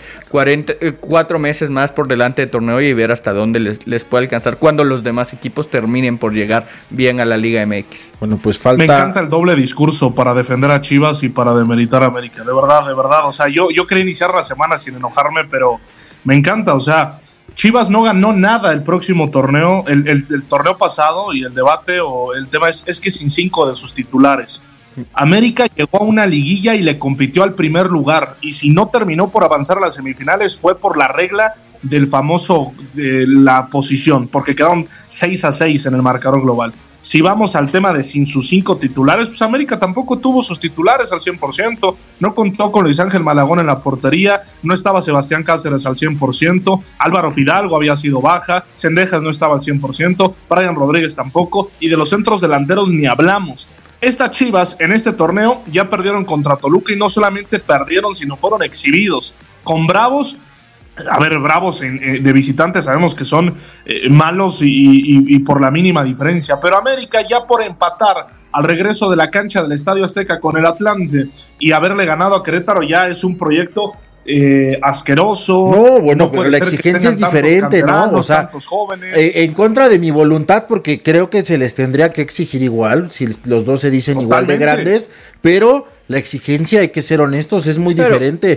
4 meses más por delante de torneo y ver hasta dónde les puede alcanzar cuando los demás equipos terminen por llegar bien a la Liga MX. Bueno, pues falta... Me encanta el doble discurso para defender a Chivas y para demeritar a América, de verdad, o sea, yo quería iniciar la semana sin enojarme, pero me encanta, o sea, Chivas no ganó nada el próximo torneo, el torneo pasado, y el debate o el tema es que sin 5 de sus titulares. América llegó a una liguilla y le compitió al primer lugar, y si no terminó por avanzar a las semifinales fue por la regla del famoso la posición, porque quedaron 6-6 en el marcador global. Si vamos al tema de sin sus 5 titulares, pues América tampoco tuvo sus titulares al 100%, no contó con Luis Ángel Malagón en la portería, no estaba Sebastián Cáceres al 100%, Álvaro Fidalgo había sido baja, Cendejas no estaba al 100%, Brian Rodríguez tampoco, y de los centros delanteros ni hablamos. Estas Chivas en este torneo ya perdieron contra Toluca, y no solamente perdieron, sino fueron exhibidos con Bravos. A ver, Bravos de visitantes sabemos que son malos y por la mínima diferencia, pero América ya por empatar al regreso de la cancha del Estadio Azteca con el Atlante y haberle ganado a Querétaro ya es un proyecto asqueroso. No, bueno, pero la exigencia es diferente, ¿no? O sea, en contra de mi voluntad, porque creo que se les tendría que exigir igual, si los dos se dicen igual de grandes, pero la exigencia, hay que ser honestos, es muy diferente.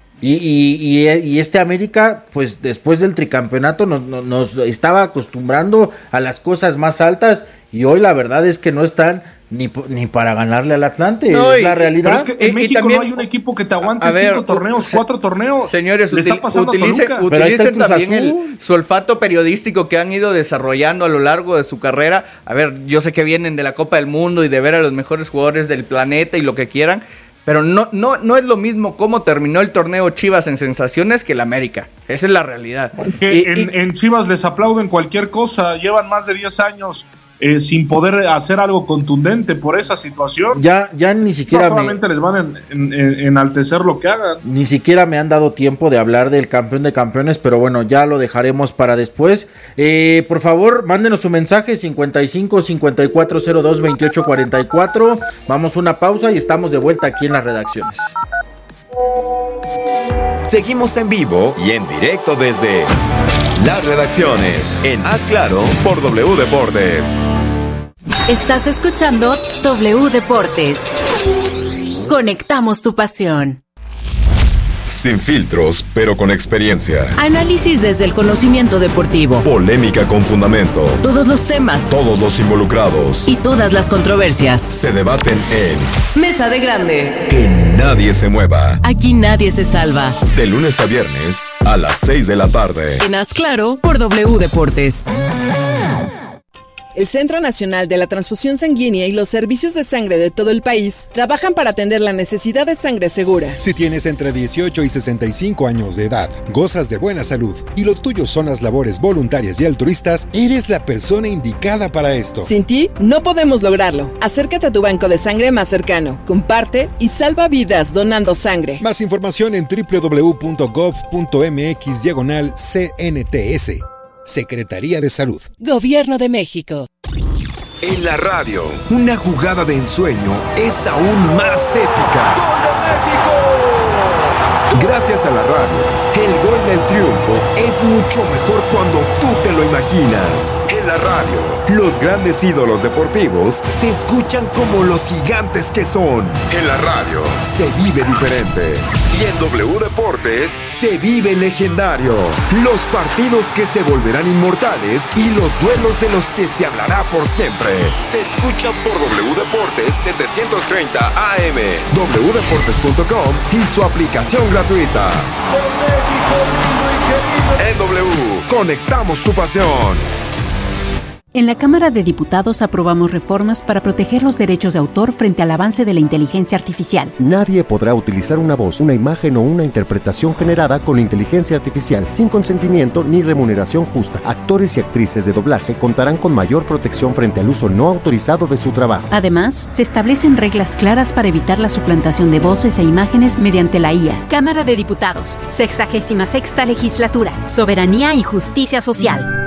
Y este América, pues después del tricampeonato nos estaba acostumbrando a las cosas más altas, y hoy la verdad es que no están ni para ganarle al Atlante, no, es la realidad. Pero es que en México también, no hay un equipo que te aguante 5 torneos, 4 torneos. Señores, utilicen también el su olfato periodístico que han ido desarrollando a lo largo de su carrera. A ver, yo sé que vienen de la Copa del Mundo y de ver a los mejores jugadores del planeta y lo que quieran, pero no es lo mismo cómo terminó el torneo Chivas en sensaciones que el América. Esa es la realidad. En Chivas les aplauden cualquier cosa. Llevan más de 10 años sin poder hacer algo contundente por esa situación. Ya ni siquiera no solamente les van a enaltecer lo que hagan. Ni siquiera me han dado tiempo de hablar del campeón de campeones, pero bueno, ya lo dejaremos para después. Por favor, mándenos su mensaje 55-5402-2844. Vamos a una pausa y estamos de vuelta aquí en las redacciones. Seguimos en vivo y en directo desde las redacciones en Haz Claro por W Deportes. Estás escuchando W Deportes. Conectamos tu pasión. Sin filtros, pero con experiencia. Análisis desde el conocimiento deportivo. Polémica con fundamento. Todos los temas. Todos los involucrados. Y todas las controversias. Se debaten en Mesa de Grandes. Que nadie se mueva. Aquí nadie se salva. De lunes a viernes a las 6 de la tarde. En Haz Claro por W Deportes. El Centro Nacional de la Transfusión Sanguínea y los servicios de sangre de todo el país trabajan para atender la necesidad de sangre segura. Si tienes entre 18 y 65 años de edad, gozas de buena salud y lo tuyo son las labores voluntarias y altruistas, eres la persona indicada para esto. Sin ti, no podemos lograrlo. Acércate a tu banco de sangre más cercano, comparte y salva vidas donando sangre. Más información en www.gov.mx/CNTS. Secretaría de Salud. Gobierno de México. En la radio, una jugada de ensueño es aún más épica. ¡Gol de México! Gracias a la radio, el gol del triunfo es mucho mejor cuando tú te lo imaginas. En la radio, los grandes ídolos deportivos se escuchan como los gigantes que son. En la radio, se vive diferente. Y en W Deportes, se vive legendario. Los partidos que se volverán inmortales y los duelos de los que se hablará por siempre. Se escuchan por W Deportes 730 AM, wdeportes.com y su aplicación gratuita. En W, conectamos tu pasión. En la Cámara de Diputados aprobamos reformas para proteger los derechos de autor frente al avance de la inteligencia artificial. Nadie podrá utilizar una voz, una imagen o una interpretación generada con inteligencia artificial sin consentimiento ni remuneración justa. Actores y actrices de doblaje contarán con mayor protección frente al uso no autorizado de su trabajo. Además, se establecen reglas claras para evitar la suplantación de voces e imágenes mediante la IA. Cámara de Diputados, 66ª Legislatura, Soberanía y Justicia Social.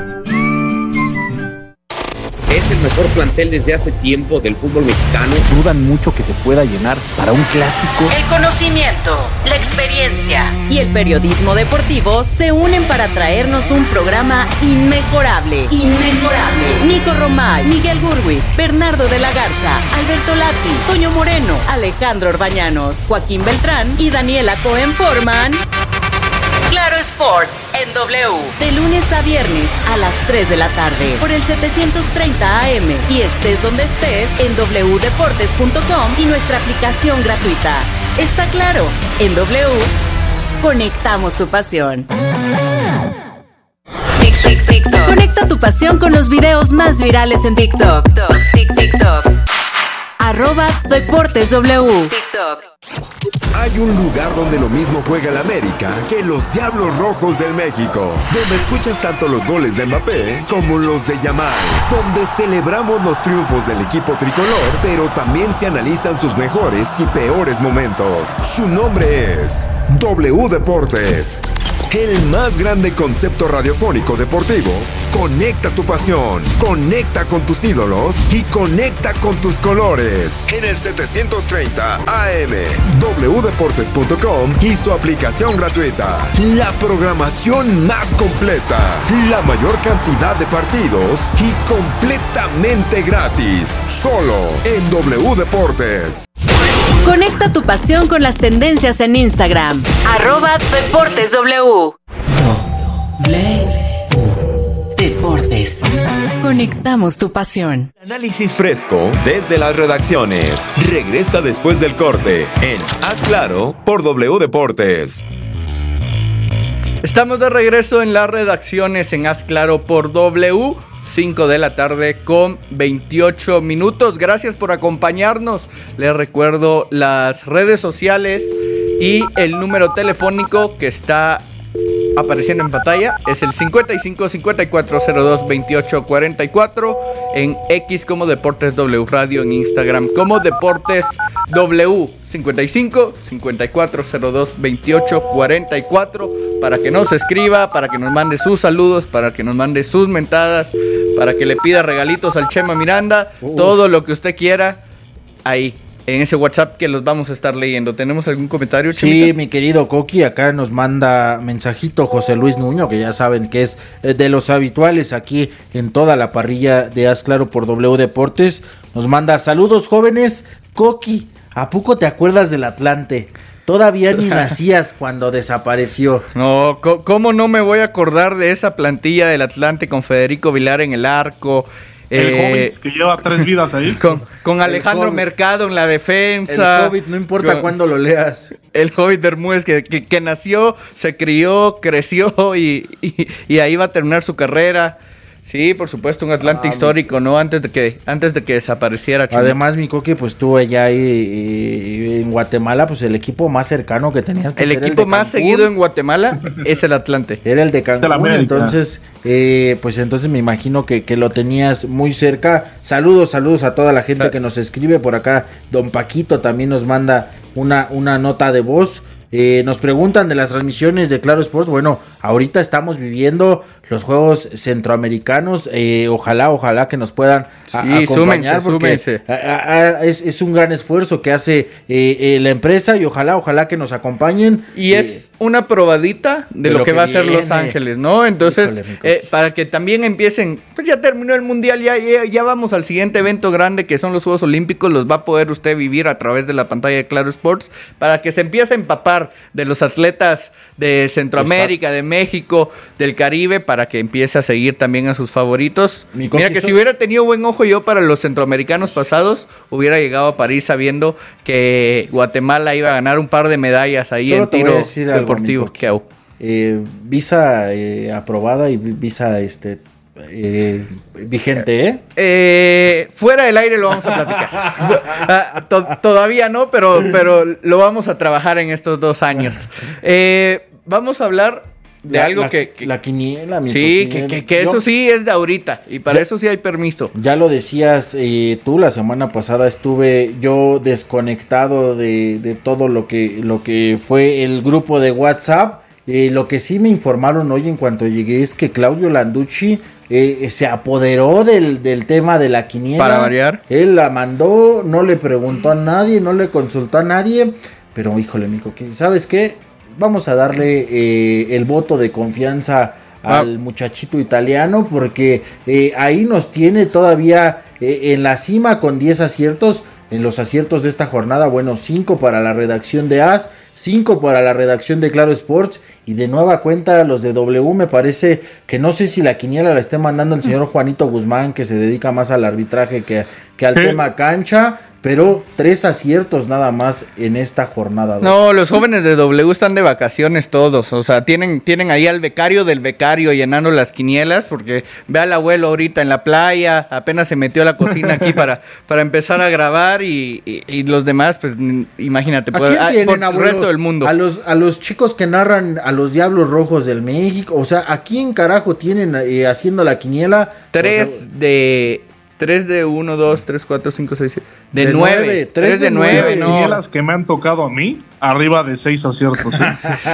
Es el mejor plantel desde hace tiempo del fútbol mexicano. Dudan mucho que se pueda llenar para un clásico. El conocimiento, la experiencia y el periodismo deportivo se unen para traernos un programa inmejorable. Nico Romay, Miguel Gurwitz, Bernardo de la Garza, Alberto Lati, Toño Moreno, Alejandro Orbañanos, Joaquín Beltrán y Daniela Cohen forman Claro Sports en W. De lunes a viernes a las 3 de la tarde por el 730 AM y estés donde estés en wdeportes.com y nuestra aplicación gratuita. Está claro, en W conectamos tu pasión. TikTok. Conecta tu pasión con los videos más virales en TikTok. TikTok. @DeportesW. TikTok. Hay un lugar donde lo mismo juega el América que los Diablos Rojos del México, donde escuchas tanto los goles de Mbappé como los de Yamal, donde celebramos los triunfos del equipo tricolor, pero también se analizan sus mejores y peores momentos. Su nombre es W Deportes, el más grande concepto radiofónico deportivo. Conecta tu pasión, conecta con tus ídolos y conecta con tus colores. En el 730 AM, wdeportes.com y su aplicación gratuita. La programación más completa, la mayor cantidad de partidos y completamente gratis. Solo en W Deportes. Conecta tu pasión con las tendencias en Instagram. @DeportesW. Deportes. Conectamos tu pasión. Análisis fresco desde las redacciones. Regresa después del corte en Haz Claro por W Deportes. Estamos de regreso en las redacciones en Haz Claro por W. 5 de la tarde con 28 minutos. Gracias por acompañarnos. Les recuerdo las redes sociales y el número telefónico que está apareciendo en pantalla. Es el 55 5402 28 44. En X como Deportes W Radio. En Instagram como Deportes W. 55 5402 28 44. Para que nos escriba, para que nos mande sus saludos, para que nos mande sus mentadas, para que le pida regalitos al Chema Miranda, todo lo que usted quiera, ahí, en ese WhatsApp que los vamos a estar leyendo. ¿Tenemos algún comentario, Chemita? Sí, mi querido Coqui, acá nos manda mensajito José Luis Nuño, que ya saben que es de los habituales aquí en toda la parrilla de Haz Claro por W Deportes. Nos manda saludos jóvenes. Coqui, ¿a poco te acuerdas del Atlante? Todavía ni nacías cuando desapareció. No, ¿cómo no me voy a acordar de esa plantilla del Atlante con Federico Vilar en el arco? El Hobbit, que lleva 3 vidas ahí. Con Alejandro Mercado en la defensa. El Hobbit, no importa cuándo lo leas. El Hobbit Bermúdez que nació, se crió, creció y ahí va a terminar su carrera. Sí, por supuesto, un Atlante histórico, ¿no? Antes de que desapareciera. Chino. Además, mi Coqui, pues tú allá en Guatemala, pues el equipo más cercano que tenías. El equipo más seguido en Guatemala es el Atlante. Era el de Cancún, entonces, pues entonces me imagino que lo tenías muy cerca. Saludos a toda la gente que nos escribe por acá. Don Paquito también nos manda una nota de voz. Nos preguntan de las transmisiones de Claro Sports. Bueno, ahorita estamos viviendo los Juegos Centroamericanos. Ojalá que nos puedan acompañar. Súmense. Es un gran esfuerzo que hace la empresa y ojalá que nos acompañen. Y es una probadita de lo que va a ser Los Ángeles, ¿no? Entonces, para que también empiecen, pues ya terminó el Mundial, ya vamos al siguiente evento grande que son los Juegos Olímpicos. Los va a poder usted vivir a través de la pantalla de Claro Sports para que se empiece a empapar de los atletas de Centroamérica, de México, del Caribe, para que empiece a seguir también a sus favoritos. Mira que si hubiera tenido buen ojo yo para los centroamericanos pasados, hubiera llegado a París sabiendo que Guatemala iba a ganar un par de medallas ahí en tiro deportivo. Visa aprobada y visa vigente, fuera del aire lo vamos a platicar. Todavía no, pero lo vamos a trabajar en estos 2 años. Vamos a hablar de algo que la quiniela, sí, que eso sí es de ahorita y para eso sí hay permiso. Ya lo decías tú, la semana pasada estuve yo desconectado de todo lo que fue el grupo de WhatsApp. Lo que sí me informaron hoy en cuanto llegué es que Claudio Landucci se apoderó del tema de la quiniela. Para variar. Él la mandó, no le preguntó a nadie, no le consultó a nadie, pero híjole, Mico, ¿sabes qué? Vamos a darle el voto de confianza al muchachito italiano, porque ahí nos tiene todavía en la cima con 10 aciertos, en los aciertos de esta jornada. Bueno, 5 para la redacción de AS, 5 para la redacción de Claro Sports, y de nueva cuenta los de W. Me parece que no sé si la quiniela la esté mandando el señor Juanito Guzmán, que se dedica más al arbitraje que al tema cancha, pero 3 aciertos nada más en esta jornada. No, los jóvenes de W están de vacaciones todos, o sea, tienen ahí al becario del becario llenando las quinielas, porque ve al abuelo ahorita en la playa, apenas se metió a la cocina aquí para empezar a grabar, y los demás, pues imagínate, por el resto del mundo. A los chicos que narran a los Diablos Rojos del México, o sea, ¿a quién carajo tienen haciendo la quiniela? 3 de 1, 2, 3, 4, 5, 6, 7. De 9. 3 de 9, no. Quinielas que me han tocado a mí, arriba de 6 aciertos. ¿Sí?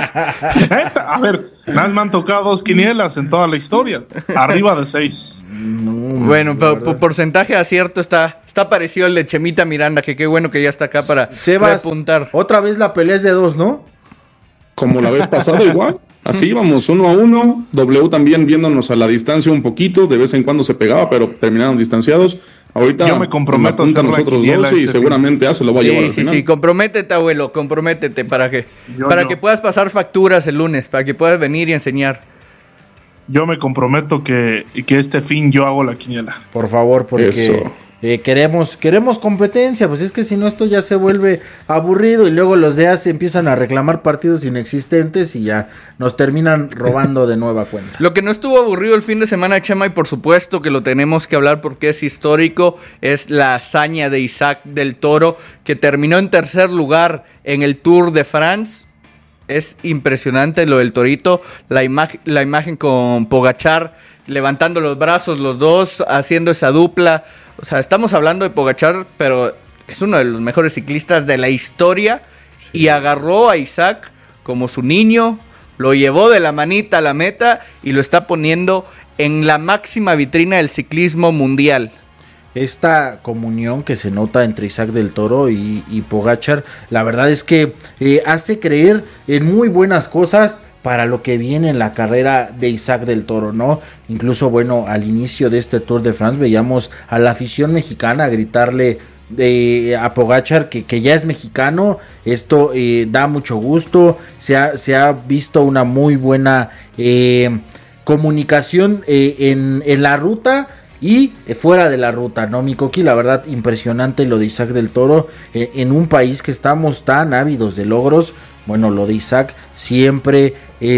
A ver, nada más me han tocado 2 quinielas en toda la historia. Arriba de 6. Bueno, por porcentaje de acierto está parecido al de Chemita Miranda, que qué bueno que ya está acá para repuntar. Otra vez la pelea es de 2, ¿no? Como la vez pasada igual. Así íbamos 1-1, W también viéndonos a la distancia un poquito, de vez en cuando se pegaba, pero terminaron distanciados. Ahorita yo me comprometo a hacer nosotros dos y seguramente se lo va a llevar al final. Sí, comprométete, abuelo, comprométete para que puedas pasar facturas el lunes, para que puedas venir y enseñar. Yo me comprometo que este fin yo hago la quiniela. Por favor, porque queremos competencia, pues es que si no esto ya se vuelve aburrido y luego los de AS empiezan a reclamar partidos inexistentes y ya nos terminan robando de nueva cuenta. Lo que no estuvo aburrido el fin de semana, Chema, y por supuesto que lo tenemos que hablar porque es histórico, es la hazaña de Isaac del Toro, que terminó en tercer lugar en el Tour de France. Es impresionante lo del Torito, la imagen con Pogačar levantando los brazos los dos, haciendo esa dupla. O sea, estamos hablando de Pogačar, pero es uno de los mejores ciclistas de la historia, y agarró a Isaac como su niño, lo llevó de la manita a la meta y lo está poniendo en la máxima vitrina del ciclismo mundial. Esta comunión que se nota entre Isaac del Toro y Pogačar, la verdad es que hace creer en muy buenas cosas para lo que viene en la carrera de Isaac del Toro, ¿no? Incluso, bueno, al inicio de este Tour de France veíamos a la afición mexicana gritarle a Pogačar que ya es mexicano. Esto da mucho gusto, se ha visto una muy buena comunicación en la ruta y fuera de la ruta, ¿no, mi Coqui? La verdad, impresionante lo de Isaac del Toro en un país que estamos tan ávidos de logros. Bueno, lo de Isaac siempre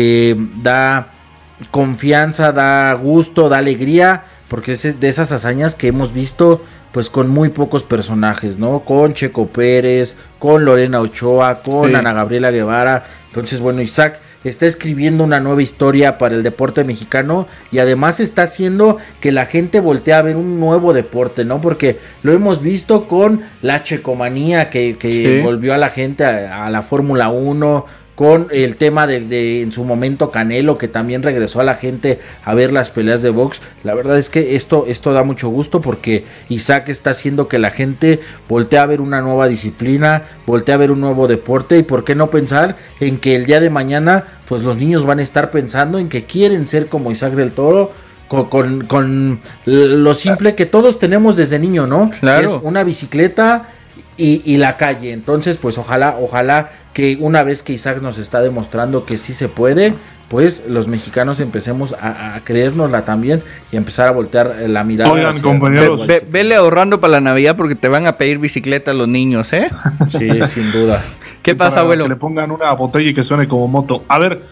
da confianza, da gusto, da alegría, porque es de esas hazañas que hemos visto pues con muy pocos personajes, ¿no? Con Checo Pérez, con Lorena Ochoa, con Ana Gabriela Guevara. Entonces, bueno, Isaac está escribiendo una nueva historia para el deporte mexicano y además está haciendo que la gente voltee a ver un nuevo deporte, ¿no? Porque lo hemos visto con la checomanía que volvió a la gente a la Fórmula 1, con el tema de en su momento Canelo, que también regresó a la gente a ver las peleas de box. La verdad es que esto da mucho gusto porque Isaac está haciendo que la gente voltee a ver una nueva disciplina, voltee a ver un nuevo deporte, y por qué no pensar en que el día de mañana pues los niños van a estar pensando en que quieren ser como Isaac del Toro, con lo simple que todos tenemos desde niño, ¿no? Claro. Es una bicicleta y la calle. Entonces, pues ojalá que una vez que Isaac nos está demostrando que sí se puede, pues los mexicanos empecemos a creérnosla también y empezar a voltear la mirada. Oigan, compañeros, vele ahorrando para la Navidad porque te van a pedir bicicleta los niños, ¿eh? Sí, sin duda. ¿Qué pasa, abuelo? Que le pongan una botella y que suene como moto. A ver,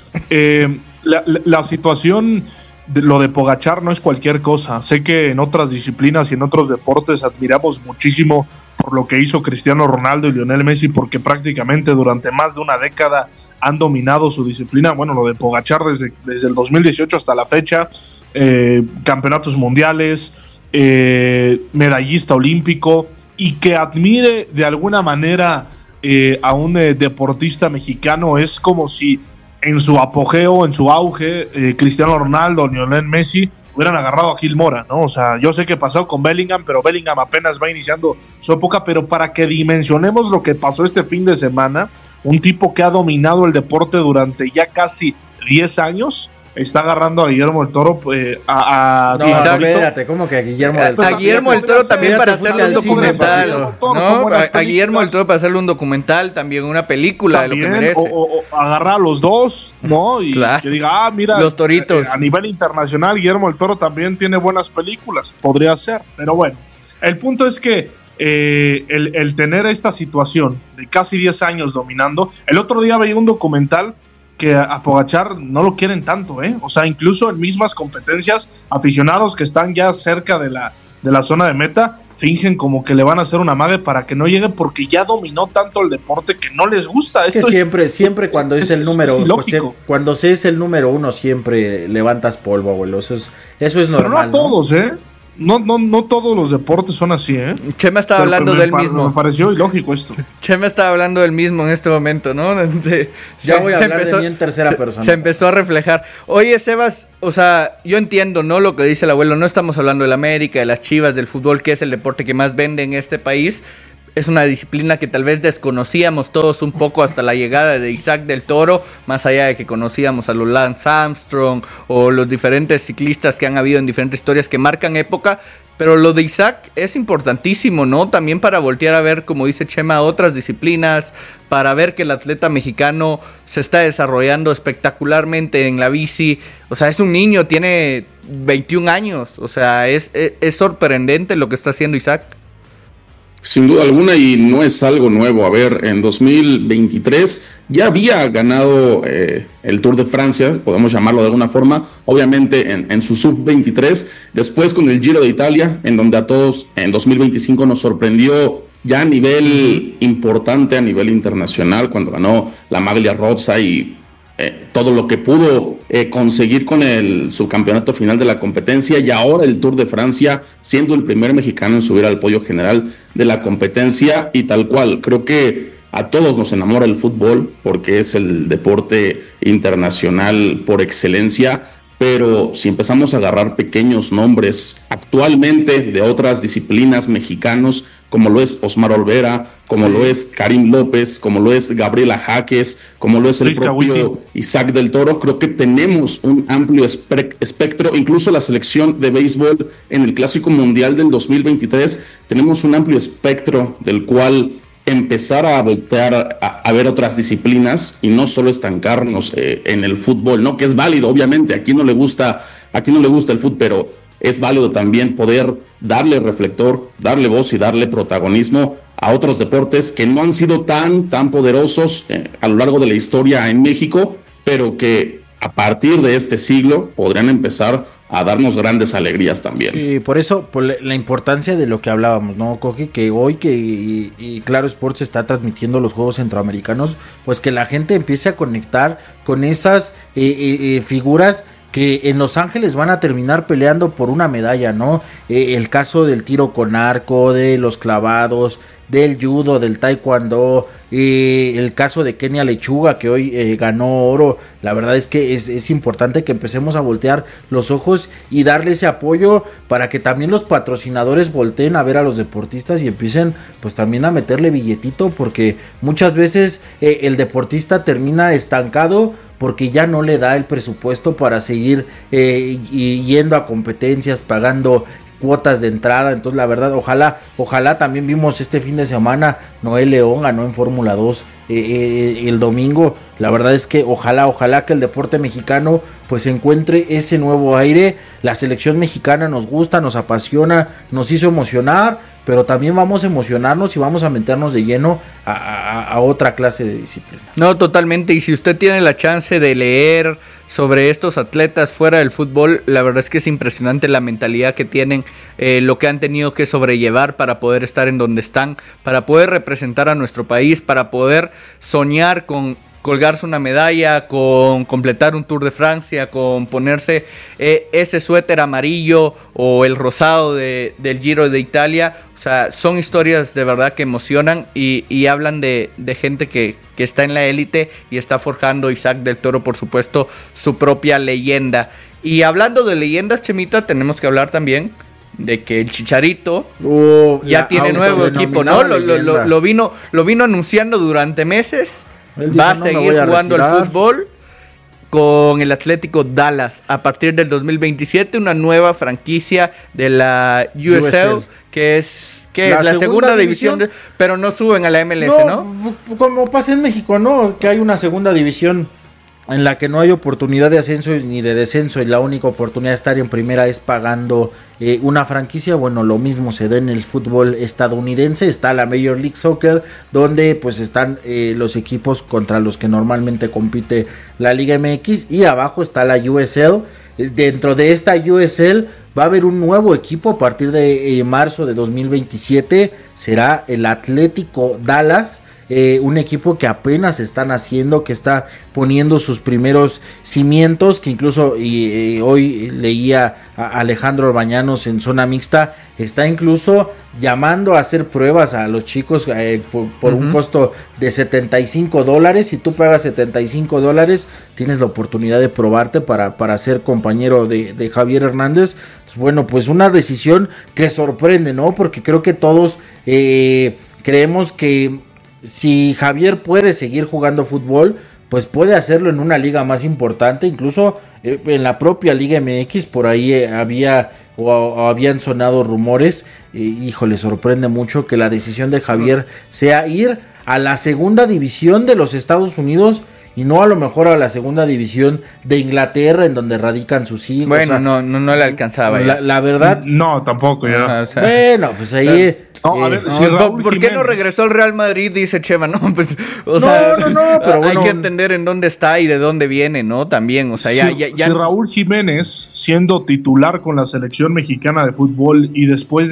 la situación lo de Pogačar no es cualquier cosa. Sé que en otras disciplinas y en otros deportes admiramos muchísimo por lo que hizo Cristiano Ronaldo y Lionel Messi, porque prácticamente durante más de una década han dominado su disciplina. Bueno, lo de Pogačar desde el 2018 hasta la fecha, campeonatos mundiales, medallista olímpico, y que admire de alguna manera a un deportista mexicano es como si en su apogeo, en su auge, Cristiano Ronaldo, Lionel Messi hubieran agarrado a Gil Mora, ¿no? O sea, yo sé que pasó con Bellingham, pero Bellingham apenas va iniciando su época. Pero para que dimensionemos lo que pasó este fin de semana, un tipo que ha dominado el deporte durante ya casi 10 años, está agarrando a Guillermo del Toro No, espérate, ¿cómo que a Guillermo del Toro? A Guillermo del Toro también para hacerle un documental. No, a Guillermo del Toro para hacerle un documental, también una película también, de lo que merece. O agarrar a los dos, ¿no? Y que diga, mira, los toritos. A nivel internacional, Guillermo del Toro también tiene buenas películas. Podría ser, pero bueno. El punto es que el tener esta situación de casi 10 años dominando. El otro día veía un documental que a Pogačar no lo quieren tanto, ¿eh? O sea, incluso en mismas competencias, aficionados que están ya cerca de la zona de meta, fingen como que le van a hacer una mague para que no llegue porque ya dominó tanto el deporte que no les gusta. Es que siempre cuando es el número cuando se es el número uno siempre levantas polvo, abuelo. Eso es normal. Pero no a todos, ¿eh? No todos los deportes son así, ¿eh? Chema estaba hablando del mismo. Me pareció ilógico esto. Chema estaba hablando del mismo en este momento, ¿no? Ya voy a hablar de mí en tercera persona. Se empezó a reflejar. Oye, Sebas, o sea, yo entiendo, ¿no? Lo que dice el abuelo. No estamos hablando del América, de las Chivas, del fútbol, que es el deporte que más vende en este país. Es una disciplina que tal vez desconocíamos todos un poco hasta la llegada de Isaac del Toro, más allá de que conocíamos a los Lance Armstrong o los diferentes ciclistas que han habido en diferentes historias que marcan época, pero lo de Isaac es importantísimo, ¿no? También para voltear a ver, como dice Chema, otras disciplinas, para ver que el atleta mexicano se está desarrollando espectacularmente en la bici. O sea, es un niño, tiene 21 años, o sea, es sorprendente lo que está haciendo Isaac. Sin duda alguna, y no es algo nuevo. A ver, en 2023 ya había ganado el Tour de Francia, podemos llamarlo de alguna forma, obviamente en su sub-23, después con el Giro de Italia, en donde a todos en 2025 nos sorprendió ya a nivel importante, a nivel internacional, cuando ganó la Maglia Rosa y todo lo que pudo conseguir con el subcampeonato final de la competencia, y ahora el Tour de Francia, siendo el primer mexicano en subir al podio general de la competencia. Y tal cual, creo que a todos nos enamora el fútbol porque es el deporte internacional por excelencia, pero si empezamos a agarrar pequeños nombres actualmente de otras disciplinas mexicanos, como lo es Osmar Olvera, como lo es Karim López, como lo es Gabriela Jaques, como lo es el propio Isaac del Toro, creo que tenemos un amplio espectro. Incluso la selección de béisbol en el Clásico Mundial del 2023, tenemos un amplio espectro del cual empezar a voltear a ver otras disciplinas y no solo estancarnos en el fútbol, ¿no? Que es válido, obviamente, a quien no le gusta el fútbol, pero es válido también poder darle reflector, darle voz y darle protagonismo a otros deportes que no han sido tan poderosos a lo largo de la historia en México, pero que a partir de este siglo podrían empezar a darnos grandes alegrías también. Sí, por eso, por la importancia de lo que hablábamos, ¿no, Coqui? Que hoy y Claro Sports está transmitiendo los Juegos Centroamericanos, pues que la gente empiece a conectar con esas figuras que en Los Ángeles van a terminar peleando por una medalla, ¿no? El caso del tiro con arco, de los clavados, del judo, del taekwondo, el caso de Kenia Lechuga, que hoy ganó oro. La verdad es que es importante que empecemos a voltear los ojos y darle ese apoyo para que también los patrocinadores volteen a ver a los deportistas y empiecen pues también a meterle billetito, porque muchas veces el deportista termina estancado porque ya no le da el presupuesto para seguir yendo a competencias, pagando cuotas de entrada. Entonces la verdad, ojalá también vimos este fin de semana, Noel León ganó en Fórmula 2 el domingo. La verdad es que ojalá que el deporte mexicano pues encuentre ese nuevo aire. La selección mexicana nos gusta, nos apasiona, nos hizo emocionar, pero también vamos a emocionarnos y vamos a meternos de lleno a otra clase de disciplina. No, totalmente. Y si usted tiene la chance de leer sobre estos atletas fuera del fútbol, la verdad es que es impresionante la mentalidad que tienen, lo que han tenido que sobrellevar para poder estar en donde están, para poder representar a nuestro país, para poder soñar con colgarse una medalla, con completar un Tour de Francia, con ponerse ese suéter amarillo o el rosado del Giro de Italia. O sea, son historias de verdad que emocionan y hablan de gente que está en la élite y está forjando Isaac del Toro, por supuesto, su propia leyenda. Y hablando de leyendas, Chemita, tenemos que hablar también de que el Chicharito ya tiene nuevo equipo, ¿no? Lo vino anunciando durante meses. Va a seguir jugando al fútbol. con el Atlético Dallas a partir del 2027, una nueva franquicia de la USL. Que es la segunda división, pero no suben a la MLS, ¿no? Como pasa en México, ¿no? Que hay una segunda división en la que no hay oportunidad de ascenso ni de descenso y la única oportunidad de estar en primera es pagando una franquicia. Bueno, lo mismo se da en el fútbol estadounidense. Está la Major League Soccer, donde pues están los equipos contra los que normalmente compite la Liga MX, y abajo está la USL. Dentro de esta USL va a haber un nuevo equipo a partir de marzo de 2027. Será el Atlético Dallas, un equipo que apenas están haciendo, que está poniendo sus primeros cimientos, que incluso hoy leía a Alejandro Orbañanos en Zona Mixta, está incluso llamando a hacer pruebas a los chicos por un costo de $75. Si tú pagas $75, tienes la oportunidad de probarte para ser compañero de Javier Hernández. Bueno, pues una decisión que sorprende, ¿no? Porque creo que todos creemos que si Javier puede seguir jugando fútbol, pues puede hacerlo en una liga más importante, incluso en la propia Liga MX. Por ahí habían sonado rumores. Híjole, sorprende mucho que la decisión de Javier sea ir a la segunda división de los Estados Unidos y no a lo mejor a la segunda división de Inglaterra, en donde radican sus hijos. Bueno, no le alcanzaba. La verdad. No, tampoco ya. Bueno, pues ahí. No, a ver, ¿por qué no regresó al Real Madrid? Dice Chema, no, pues, pero hay que entender en dónde está y de dónde viene, ¿no? También, o sea, si Raúl Jiménez, siendo titular con la selección mexicana de fútbol y después de